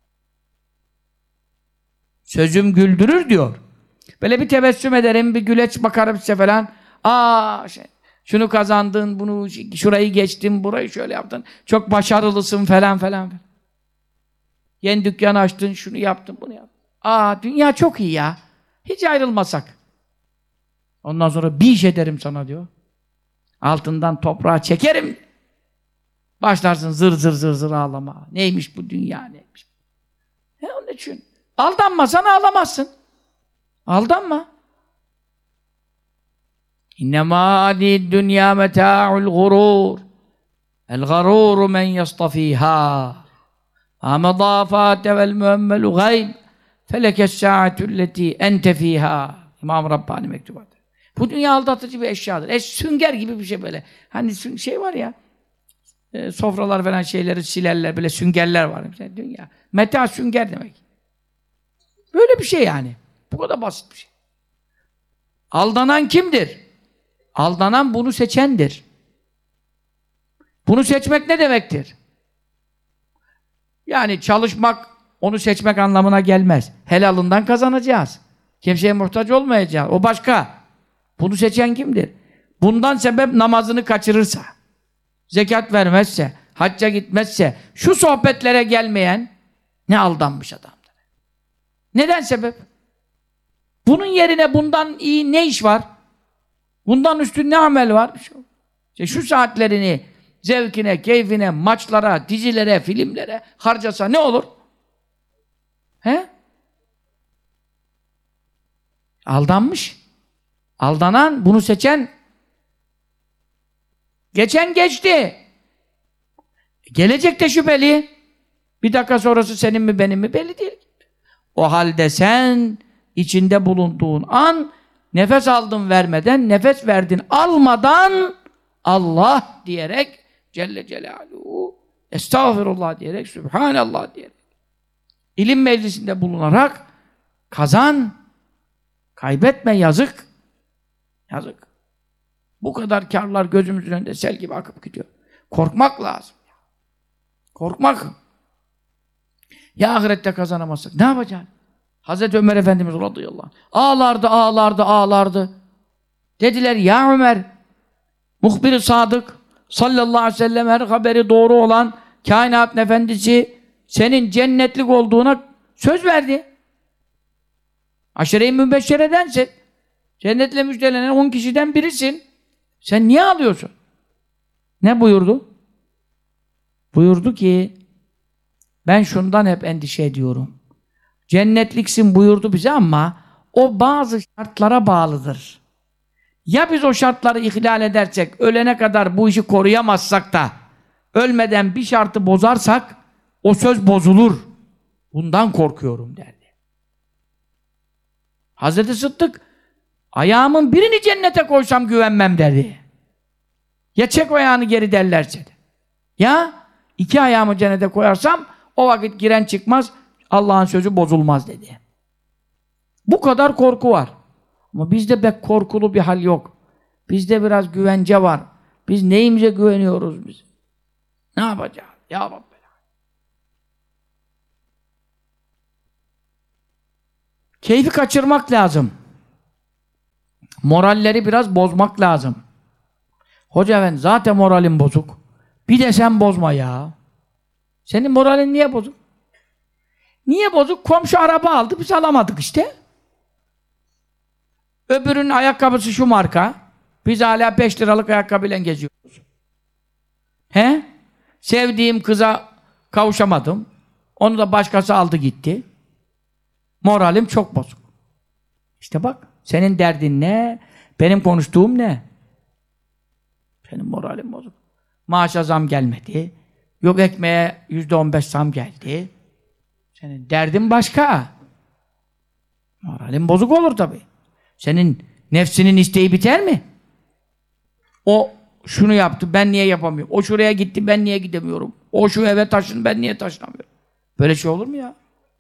Sözüm güldürür diyor. Böyle bir tebessüm ederim, bir güleç bakarım size falan. Aa şey, şunu kazandın, bunu şurayı geçtin, burayı şöyle yaptın. Çok başarılısın falan falan. Yeni dükkan açtın, şunu yaptın, bunu yaptın. Aa dünya çok iyi ya. Hiç ayrılmasak. Ondan sonra bir iş ederim sana diyor. Altından toprağa çekerim. Başlarsın zır zır zır zır ağlama. Neymiş bu dünya neymiş. He onun için. Aldanmasan ağlamazsın. Aldanma. İnnemâ âdî dünya metâ'ul gurûr. El garûru men yastafîhâ. Âmedâ fâte vel müemmelu gayb. Felekes sâ'atülleti ente fîhâ. İmam Rabbani mektubat. Bu dünya aldatıcı bir eşyadır. E, sünger gibi bir şey böyle. Hani şey var ya, e, sofralar falan şeyleri silerler, böyle süngerler var. Mesela dünya. Meta sünger demek. Böyle bir şey yani. Bu kadar basit bir şey. Aldanan kimdir? Aldanan bunu seçendir. Bunu seçmek ne demektir? Yani çalışmak, onu seçmek anlamına gelmez. Helalından kazanacağız. Kimseye muhtaç olmayacağız. O başka. Bunu seçen kimdir? Bundan sebep namazını kaçırırsa, zekat vermezse, hacca gitmezse, şu sohbetlere gelmeyen ne aldanmış adamdır. Neden sebep? Bunun yerine bundan iyi ne iş var? Bundan üstün ne amel var? İşte şu saatlerini zevkine, keyfine, maçlara, dizilere, filmlere harcasa ne olur? He? Aldanmış. Aldanan, bunu seçen. Geçen geçti. Gelecek de şüpheli. Bir dakika sonrası senin mi benim mi belli değil. O halde sen içinde bulunduğun an nefes aldın vermeden, nefes verdin almadan Allah diyerek Celle Celaluhu Estağfirullah diyerek, Sübhanallah diyerek ilim meclisinde bulunarak kazan, kaybetme, yazık. Yazık. Bu kadar kârlar gözümüzün önünde sel gibi akıp gidiyor. Korkmak lazım. Korkmak. Ya ahirette kazanamazsak ne yapacaksın? Hazreti Ömer Efendimiz radıyallahu anh ağlardı, ağlardı, ağlardı. Dediler ya Ömer, muhbir-i sadık sallallahu aleyhi ve sellem her haberi doğru olan kainat efendisi senin cennetlik olduğuna söz verdi. Aşere-i mübeşşeredensin. Cennetle müjdelenen on kişiden birisin. Sen niye ağlıyorsun? Ne buyurdu? Buyurdu ki ben şundan hep endişe ediyorum. Cennetliksin buyurdu bize ama o bazı şartlara bağlıdır. Ya biz o şartları ihlal edersek, ölene kadar bu işi koruyamazsak da ölmeden bir şartı bozarsak o söz bozulur. Bundan korkuyorum derdi. Hazreti Sıddık ayağımın birini cennete koysam güvenmem dedi. Ya çek ayağını geri derlerse de. Ya iki ayağımı cennete koyarsam o vakit giren çıkmaz, Allah'ın sözü bozulmaz dedi. Bu kadar korku var. Ama bizde pek korkulu bir hal yok. Bizde biraz güvence var. Biz neyimize güveniyoruz biz? Ne yapacağız? Ya Rabbi. Keyfi kaçırmak lazım. Moralleri biraz bozmak lazım. Hoca efendi zaten moralin bozuk. Bir de sen bozma ya. Senin moralin niye bozuk? Niye bozuk? Komşu araba aldı, biz alamadık işte. Öbürünün ayakkabısı şu marka. Biz hala beş liralık ayakkabıyla geziyoruz. He? Sevdiğim kıza kavuşamadım. Onu da başkası aldı gitti. Moralim çok bozuk. İşte bak, senin derdin ne? Benim konuştuğum ne? Senin moralin bozuk. Maaşa zam gelmedi. Yok ekmeğe yüzde on beş zam geldi. Senin derdin başka. Moralin bozuk olur tabii. Senin nefsinin isteği biter mi? O şunu yaptı, ben niye yapamıyorum? O şuraya gitti, ben niye gidemiyorum? O şu eve taşındı, ben niye taşınamıyorum? Böyle şey olur mu ya?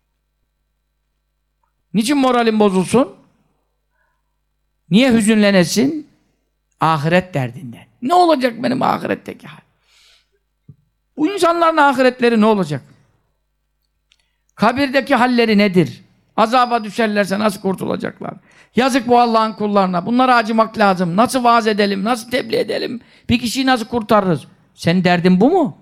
Niçin moralin bozulsun? Niye hüzünlenesin? Ahiret derdinden. Ne olacak benim ahiretteki hal? Bu insanların ahiretleri ne olacak? Kabirdeki halleri nedir? Azaba düşerlerse nasıl kurtulacaklar? Yazık bu Allah'ın kullarına. Bunlara acımak lazım. Nasıl vaaz edelim? Nasıl tebliğ edelim? Bir kişiyi nasıl kurtarırız? Senin derdin bu mu?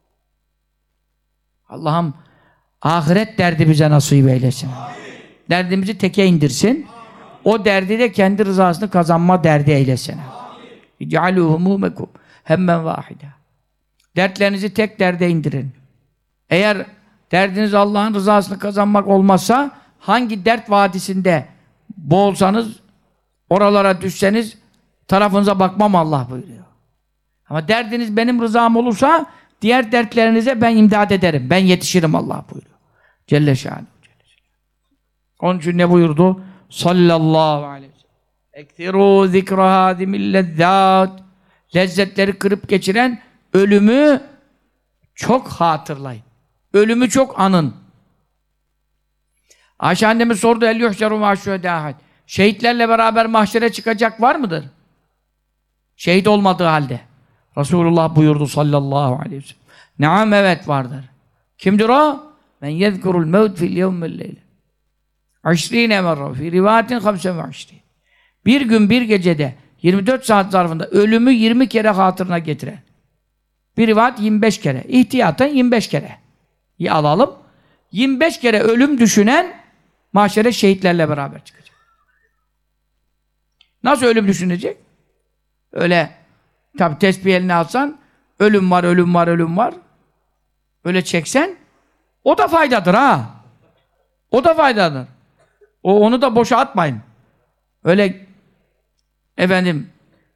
Allah'ım ahiret derdi bize nasip eylesin. Derdimizi teke indirsin. O derdi de kendi rızasını kazanma derdi eylesin. İc'alû humûmekum hemmen vâhida. Dertlerinizi tek derde indirin. Eğer derdiniz Allah'ın rızasını kazanmak olmazsa hangi dert vadisinde boğulsanız, oralara düşseniz tarafınıza bakmam Allah buyuruyor. Ama derdiniz benim rızam olursa diğer dertlerinize ben imdad ederim. Ben yetişirim Allah buyuruyor. Celle şânuhu. Onun için ne buyurdu? Sallallahu aleyhi ve sellem. Ekthirû zikra hâdimil lezzât. Lezzetleri kırıp geçiren ölümü çok hatırlayın. Ölümü çok anın. Ayşe annemiz sordu. El yuhşeru mâşûdâhâd. Şehitlerle beraber mahşere çıkacak var mıdır? Şehit olmadığı halde. Resulullah buyurdu sallallahu aleyhi ve sellem. Naam, evet vardır. Kimdir o? Men yezkurul mevt fil yevmel leyle. Aşrîne merre fî rivâtin hamse ve aşrîn. Bir gün bir gecede yirmi dört saat zarfında ölümü yirmi kere hatırına getiren. Bir rivayet yirmi beş kere. İhtiyaten yirmi beş kere. İyi alalım. yirmi beş kere ölüm düşünen mahşere şehitlerle beraber çıkacak. Nasıl ölüm düşünecek? Öyle tabi tesbih eline alsan ölüm var, ölüm var, ölüm var. Öyle çeksen o da faydadır ha. O da faydadır. O, onu da boşa atmayın. Öyle efendim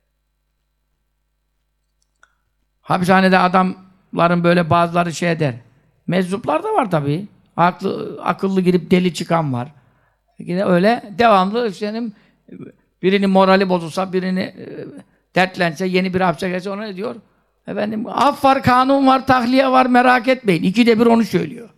hapishanede adamların böyle bazıları şey eder. Meczuplar da var tabii. Aklı, akıllı girip deli çıkan var. Yine öyle devamlı senin birinin morali bozulsa, birini e, dertlense, yeni bir hapse gelse ona ne diyor? Efendim af var, kanun var, tahliye var, merak etmeyin. İkide bir onu söylüyor.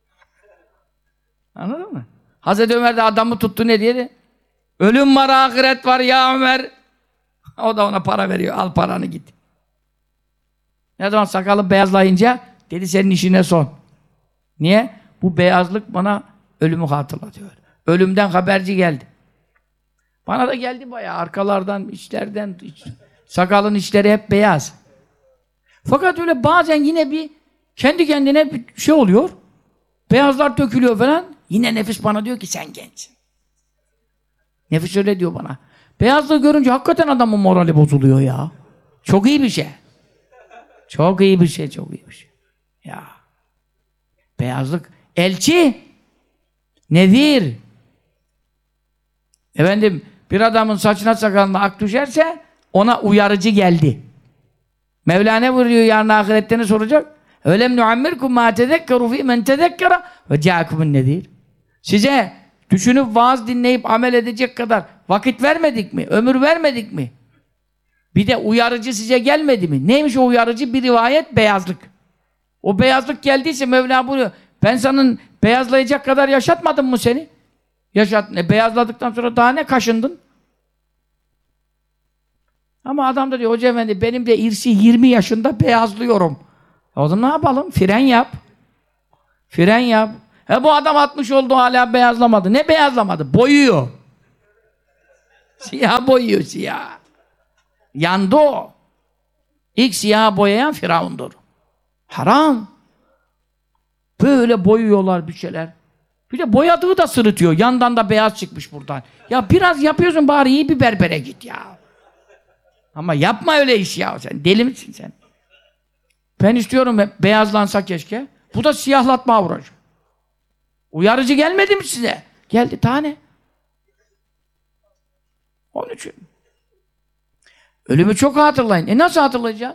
Anladın mı? Hazreti Ömer de adamı tuttu ne diye? Ölüm var, ahiret var ya Ömer. O da ona para veriyor. Al paranı git. Ne zaman sakalı beyazlayınca dedi senin işine son. Niye? Bu beyazlık bana ölümü hatırlatıyor. Ölümden haberci geldi. Bana da geldi bayağı arkalardan, içlerden, iç, sakalın içleri hep beyaz. Fakat öyle bazen yine bir kendi kendine bir şey oluyor. Beyazlar dökülüyor falan. Yine nefis bana diyor ki sen gençsin. Nefis öyle diyor bana. Beyazlığı görünce hakikaten adamın morali bozuluyor ya. Çok iyi bir şey. Çok iyi bir şey, çok iyi bir şey. Ya. Beyazlık. Elçi. Nedir? Efendim, bir adamın saçına sakalına ak düşerse ona uyarıcı geldi. Mevlana buyuruyor yarın ahirette ne soracak? Ölem nuammirkum ma tezekkeru fi men tezekkera ve ca'akumun nedir? Size düşünüp vaaz dinleyip amel edecek kadar vakit vermedik mi? Ömür vermedik mi? Bir de uyarıcı size gelmedi mi? Neymiş o uyarıcı? Bir rivayet beyazlık. O beyazlık geldiyse Mevla buyuruyor. Ben senin beyazlayacak kadar yaşatmadım mı seni? Yaşat. E, beyazladıktan sonra daha ne kaşındın? Ama adam da diyor hoca efendi benim de irsi yirmi yaşında beyazlıyorum. O zaman ne yapalım? Fren yap. Fren yap. He bu adam altmış oldu hala beyazlamadı. Ne beyazlamadı? Boyuyor. Siyah boyuyor siyah. Yandı o. İlk siyah boyayan Firavundur. Haram. Böyle boyuyorlar bir şeyler. Bir de boyadığı da sırıtıyor. Yandan da beyaz çıkmış buradan. Ya biraz yapıyorsun bari iyi bir berbere git ya. Ama yapma öyle iş ya sen. Deli misin sen? Ben istiyorum beyazlansa keşke. Bu da siyahlatma uğraşıyor. Uyarıcı gelmedi mi size? Geldi tane. Onun için. Ölümü çok hatırlayın. E nasıl hatırlayacağız?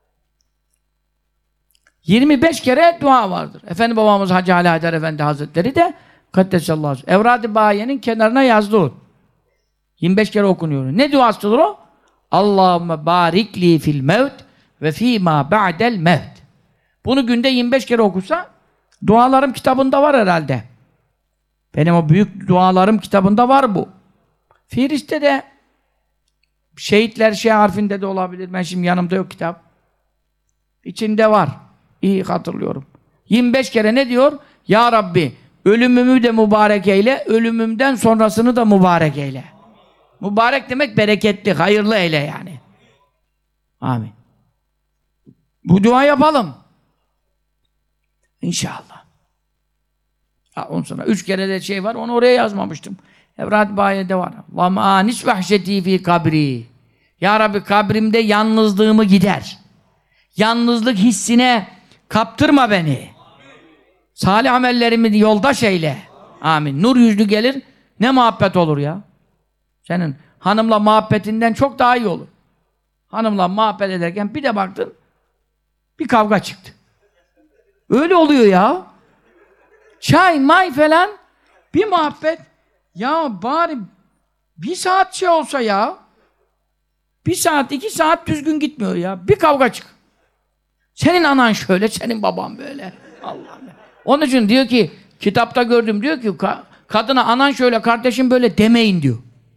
yirmi beş kere dua vardır. Efendi babamız Hacı Ali Haydar Efendi Hazretleri de Kaddesallahu Evrad-ı Bahiye'nin kenarına yazdı. yirmi beş kere okunuyor. Ne duasıdır o? Allahümme barikli fil mevt ve fîmâ ba'del mevt. Bunu günde yirmi beş kere okursa dualarım kitabında var herhalde. Benim o büyük dualarım kitabında var bu. Firiste de şehitler şey harfinde de olabilir. Ben şimdi yanımda yok kitap. İçinde var. İyi hatırlıyorum. yirmi beş kere ne diyor? Ya Rabbi ölümümü de mübarek eyle, ölümümden sonrasını da mübarek eyle. Mübarek demek bereketli, hayırlı eyle yani. Amin. Bu dua yapalım. İnşallah. Ha, ondan sonra üç kere de şey var, onu oraya yazmamıştım. Evrad-ı Bahiye'de var. Allahümme anis vahşeti fi kabri. Ya Rabbi kabrimde yalnızlığımı gider. Yalnızlık hissine kaptırma beni. Salih amellerimi yoldaş eyle. Amin. Nur yüzlü gelir, ne muhabbet olur ya. Senin hanımla muhabbetinden çok daha iyi olur. Hanımla muhabbet ederken bir de baktın, bir kavga çıktı. Öyle oluyor ya. Çay, may falan, bir muhabbet. Ya bari bir saat şey olsa ya. Bir saat, iki saat düzgün gitmiyor ya. Bir kavga çık. Senin anan şöyle, senin baban böyle. Allah'ım. Onun için diyor ki, kitapta gördüm diyor ki, ka kadına anan şöyle, kardeşim böyle demeyin diyor.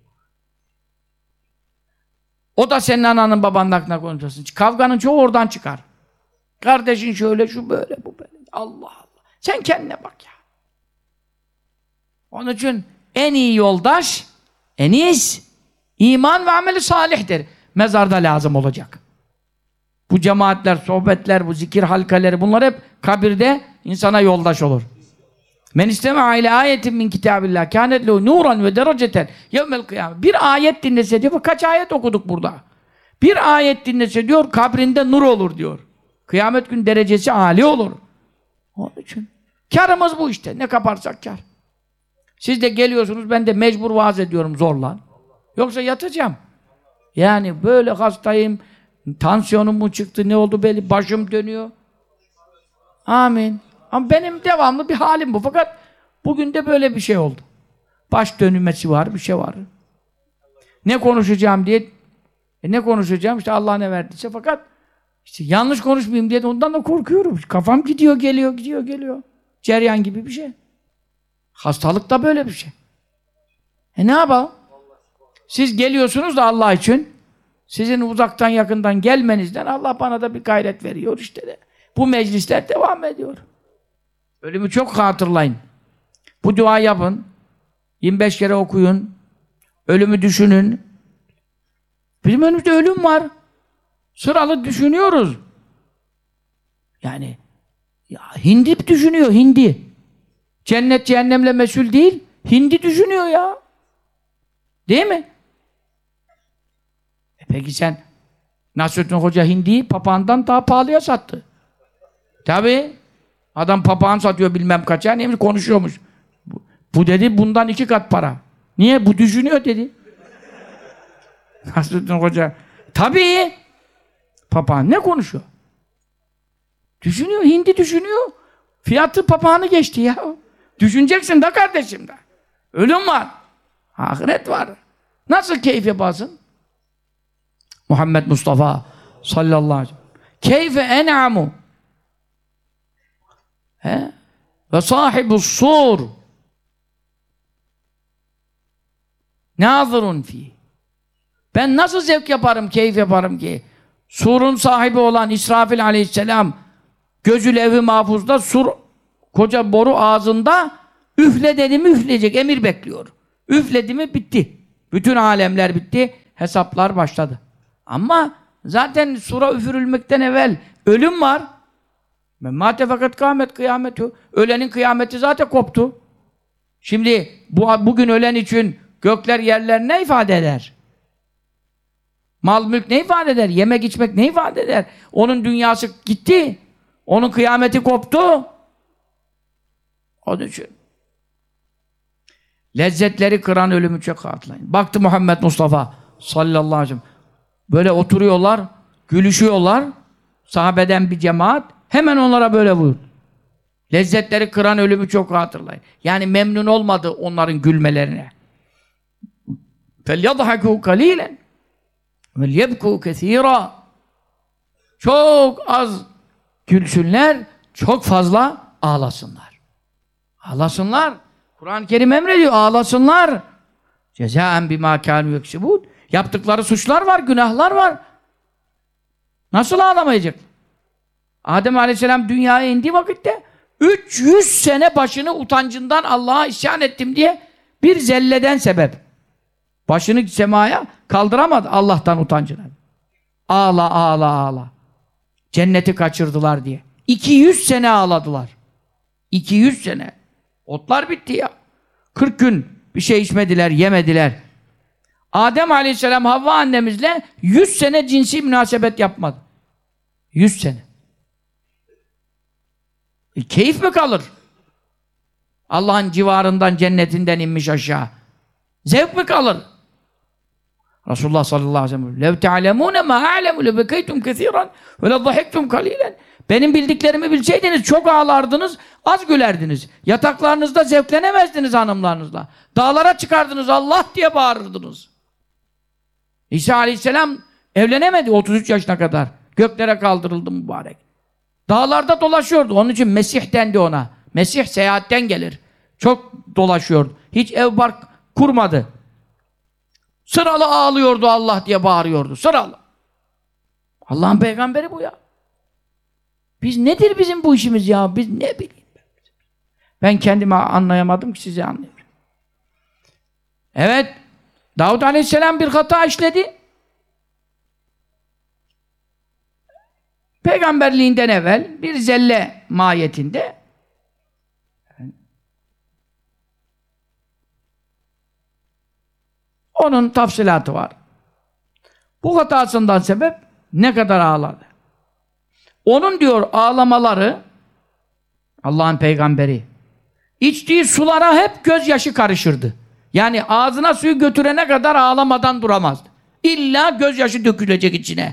O da senin ananın babanın hakkında konuşuyorsun. Kavganın çoğu oradan çıkar. Kardeşin şöyle, şu böyle, bu böyle. Allah Allah. Sen kendine bak ya. Onun için en iyi yoldaş, en iyisi iman ve ameli salihtir. Mezarda lazım olacak. Bu cemaatler, sohbetler, bu zikir halkaları, bunlar hep kabirde insana yoldaş olur. Men istema'a ile ayetin min kitabillah kânet lehu nuran ve dereceten yevmel kıyamet. Bir ayet dinlese diyor, kaç ayet okuduk burada? Bir ayet dinlese diyor, kabrinde nur olur diyor. Kıyamet gün derecesi âli olur. Onun için. Kârımız bu işte. Ne kaparsak kâr. Siz de geliyorsunuz, ben de mecbur vaaz ediyorum zorla. Yoksa yatacağım. Yani böyle hastayım, tansiyonum mu çıktı, ne oldu belli, başım dönüyor. Amin. Ama benim devamlı bir halim bu. Fakat bugün de böyle bir şey oldu. Baş dönmesi var, bir şey var. Ne konuşacağım diye, e ne konuşacağım? İşte Allah ne verdiyse, fakat işte yanlış konuşmayayım diye de ondan da korkuyorum. Kafam gidiyor, geliyor, gidiyor, geliyor. Ceryan gibi bir şey. Hastalık da böyle bir şey. E ne yapalım? Siz geliyorsunuz da Allah için, sizin uzaktan yakından gelmenizden Allah bana da bir gayret veriyor işte de. Bu meclisler devam ediyor. Ölümü çok hatırlayın. Bu dua yapın. yirmi beş kere okuyun. Ölümü düşünün. Bizim önümüzde ölüm var. Sıralı düşünüyoruz. Yani ya hindi düşünüyor, hindi. Cennet cehennemle mesul değil, hindi düşünüyor ya. Değil mi? E peki sen Nasrettin Hoca hindiyi papağandan daha pahalıya sattı. Tabii. Adam papağan satıyor bilmem kaça, neymiş konuşuyormuş. Bu, bu dedi bundan iki kat para. Niye? Bu düşünüyor dedi. Nasrettin Hoca. Tabii. Papağan ne konuşuyor? Düşünüyor, hindi düşünüyor. Fiyatı papağanı geçti ya. Düşüneceksin de kardeşim de. Ölüm var. Ahiret var. Nasıl keyif yaparsın? Muhammed Mustafa sallallahu aleyhi ve sellem. Keyfe en'amu. He? Ve sahibus sur. Nazırun fi. Ben nasıl zevk yaparım, keyif yaparım ki? Surun sahibi olan İsrafil aleyhisselam gözü levh-i mahfuzda sur koca boru ağzında üfle dedi mi üfleyecek, emir bekliyor. Üfledi mi bitti. Bütün alemler bitti, hesaplar başladı. Ama zaten sura üfürülmekten evvel ölüm var. Memmâte fakat kâmet kıyametü. Ölenin kıyameti zaten koptu. Şimdi bu, bugün ölen için gökler yerler ne ifade eder? Mal mülk ne ifade eder? Yemek içmek ne ifade eder? Onun dünyası gitti. Onun kıyameti koptu. Onun için lezzetleri kıran ölümü çok hatırlayın. Baktı Muhammed Mustafa sallallahu aleyhi ve sellem. Böyle oturuyorlar, gülüşüyorlar. Sahabeden bir cemaat hemen onlara böyle buyurdu. Lezzetleri kıran ölümü çok hatırlayın. Yani memnun olmadı onların gülmelerine. فَلْيَضْحَكُوا قَلِيلًا وَلْيَبْكُوا كَثِيرًا. Çok az gülsünler, çok fazla ağlasınlar. Ağlasınlar. Kur'an-ı Kerim emrediyor, ağlasınlar. Cezaen bimâ kânû yeksibûn. Yaptıkları suçlar var, günahlar var. Nasıl ağlamayacak? Adem Aleyhisselam dünyaya indiği vakitte üç yüz sene başını utancından Allah'a isyan ettim diye bir zelleden sebep. Başını semaya kaldıramadı Allah'tan utancına. Ağla, ağla, ağla. Cenneti kaçırdılar diye. iki yüz sene ağladılar. iki yüz sene. Otlar bitti ya. kırk gün bir şey içmediler, yemediler. Adem Aleyhisselam Havva annemizle yüz sene cinsi münasebet yapmadı. yüz sene. E, keyif mi kalır? Allah'ın civarından, cennetinden inmiş aşağı. Zevk mi kalır? Resulullah sallallahu aleyhi ve sellem "Lev te'alemûne mâ a'lemu lebekeytum kesiran ve leddahiktum kalilen." Benim bildiklerimi bilseydiniz çok ağlardınız, az gülerdiniz. Yataklarınızda zevklenemezdiniz hanımlarınızla. Dağlara çıkardınız, Allah diye bağırırdınız. İsa aleyhisselam evlenemedi otuz üç yaşına kadar. Göklere kaldırıldı mübarek. Dağlarda dolaşıyordu. Onun için Mesih dendi ona. Mesih seyahatten gelir. Çok dolaşıyordu. Hiç ev bark kurmadı. Sıralı ağlıyordu, Allah diye bağırıyordu. Sıralı. Allah'ın peygamberi bu ya. Biz nedir bizim bu işimiz ya? Biz ne bileyim ben. Ben kendimi anlayamadım ki sizi anlayayım. Evet. Davud Aleyhisselam bir hata işledi. Peygamberliğinden evvel bir zelle mahiyetinde onun tafsilatı var. Bu hatasından sebep ne kadar ağladı. Onun diyor ağlamaları Allah'ın peygamberi içtiği sulara hep gözyaşı karışırdı. Yani ağzına suyu götürene kadar ağlamadan duramazdı. İlla gözyaşı dökülecek içine.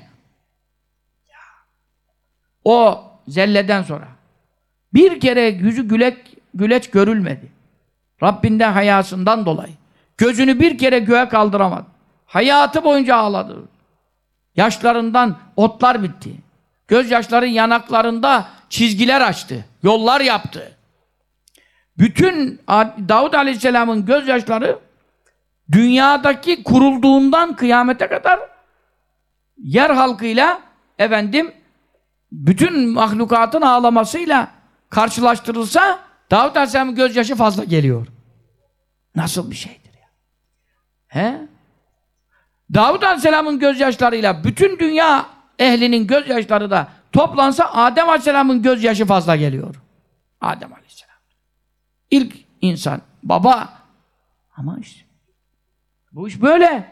O zelleden sonra bir kere yüzü gülek, güleç görülmedi. Rabbinden hayasından dolayı. Gözünü bir kere göğe kaldıramadı. Hayatı boyunca ağladı. Yaşlarından otlar bitti. Gözyaşların yanaklarında çizgiler açtı. Yollar yaptı. Bütün Davud Aleyhisselam'ın gözyaşları dünyadaki kurulduğundan kıyamete kadar yer halkıyla efendim bütün mahlukatın ağlamasıyla karşılaştırılsa Davud Aleyhisselam'ın gözyaşı fazla geliyor. Nasıl bir şeydir ya? He? Davud Aleyhisselam'ın gözyaşlarıyla bütün dünya ehlinin gözyaşları da toplansa Adem Aleyhisselam'ın gözyaşı fazla geliyor. Adem Aleyhisselam. İlk insan, baba. Ama işte bu iş böyle.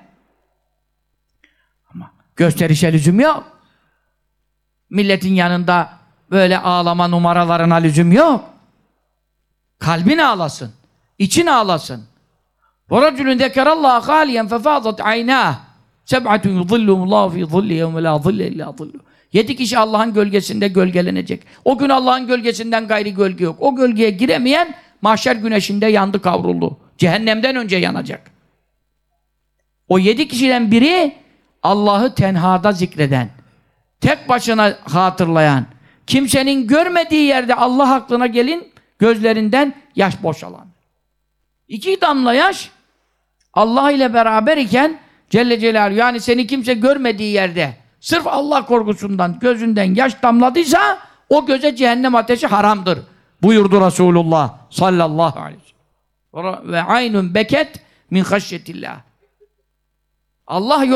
Ama gösterişe lüzum yok. Milletin yanında böyle ağlama numaralarına lüzum yok. Kalbin ağlasın. İçin ağlasın. وَرَجُلٌ ذَكَرَ اللّٰهَ خَالِيًا فَفَاضَتْ عَيْنَاهُ سَبْعَةٌ يُظِلُّهُمُ اللّٰهُ فِي ظِلِّ يَوْمَ لَا ظِلَّ اِلَّا ظِلُّهُ. Yedi kişi Allah'ın gölgesinde gölgelenecek. O gün Allah'ın gölgesinden gayri gölge yok. O gölgeye giremeyen mahşer güneşinde yandı kavruldu. Cehennemden önce yanacak. O yedi kişiden biri Allah'ı tenhada zikreden, tek başına hatırlayan, kimsenin görmediği yerde Allah aklına gelin, gözlerinden yaş boşalan. İki damla yaş Allah ile beraber iken Celle Celaluhu. Yani seni kimse görmediği yerde sırf Allah korkusundan gözünden yaş damladıysa o göze cehennem ateşi haramdır. Buyurdu Resulullah sallallahu aleyhi ve sellem. Ve aynun beket min haşyetillah. Allah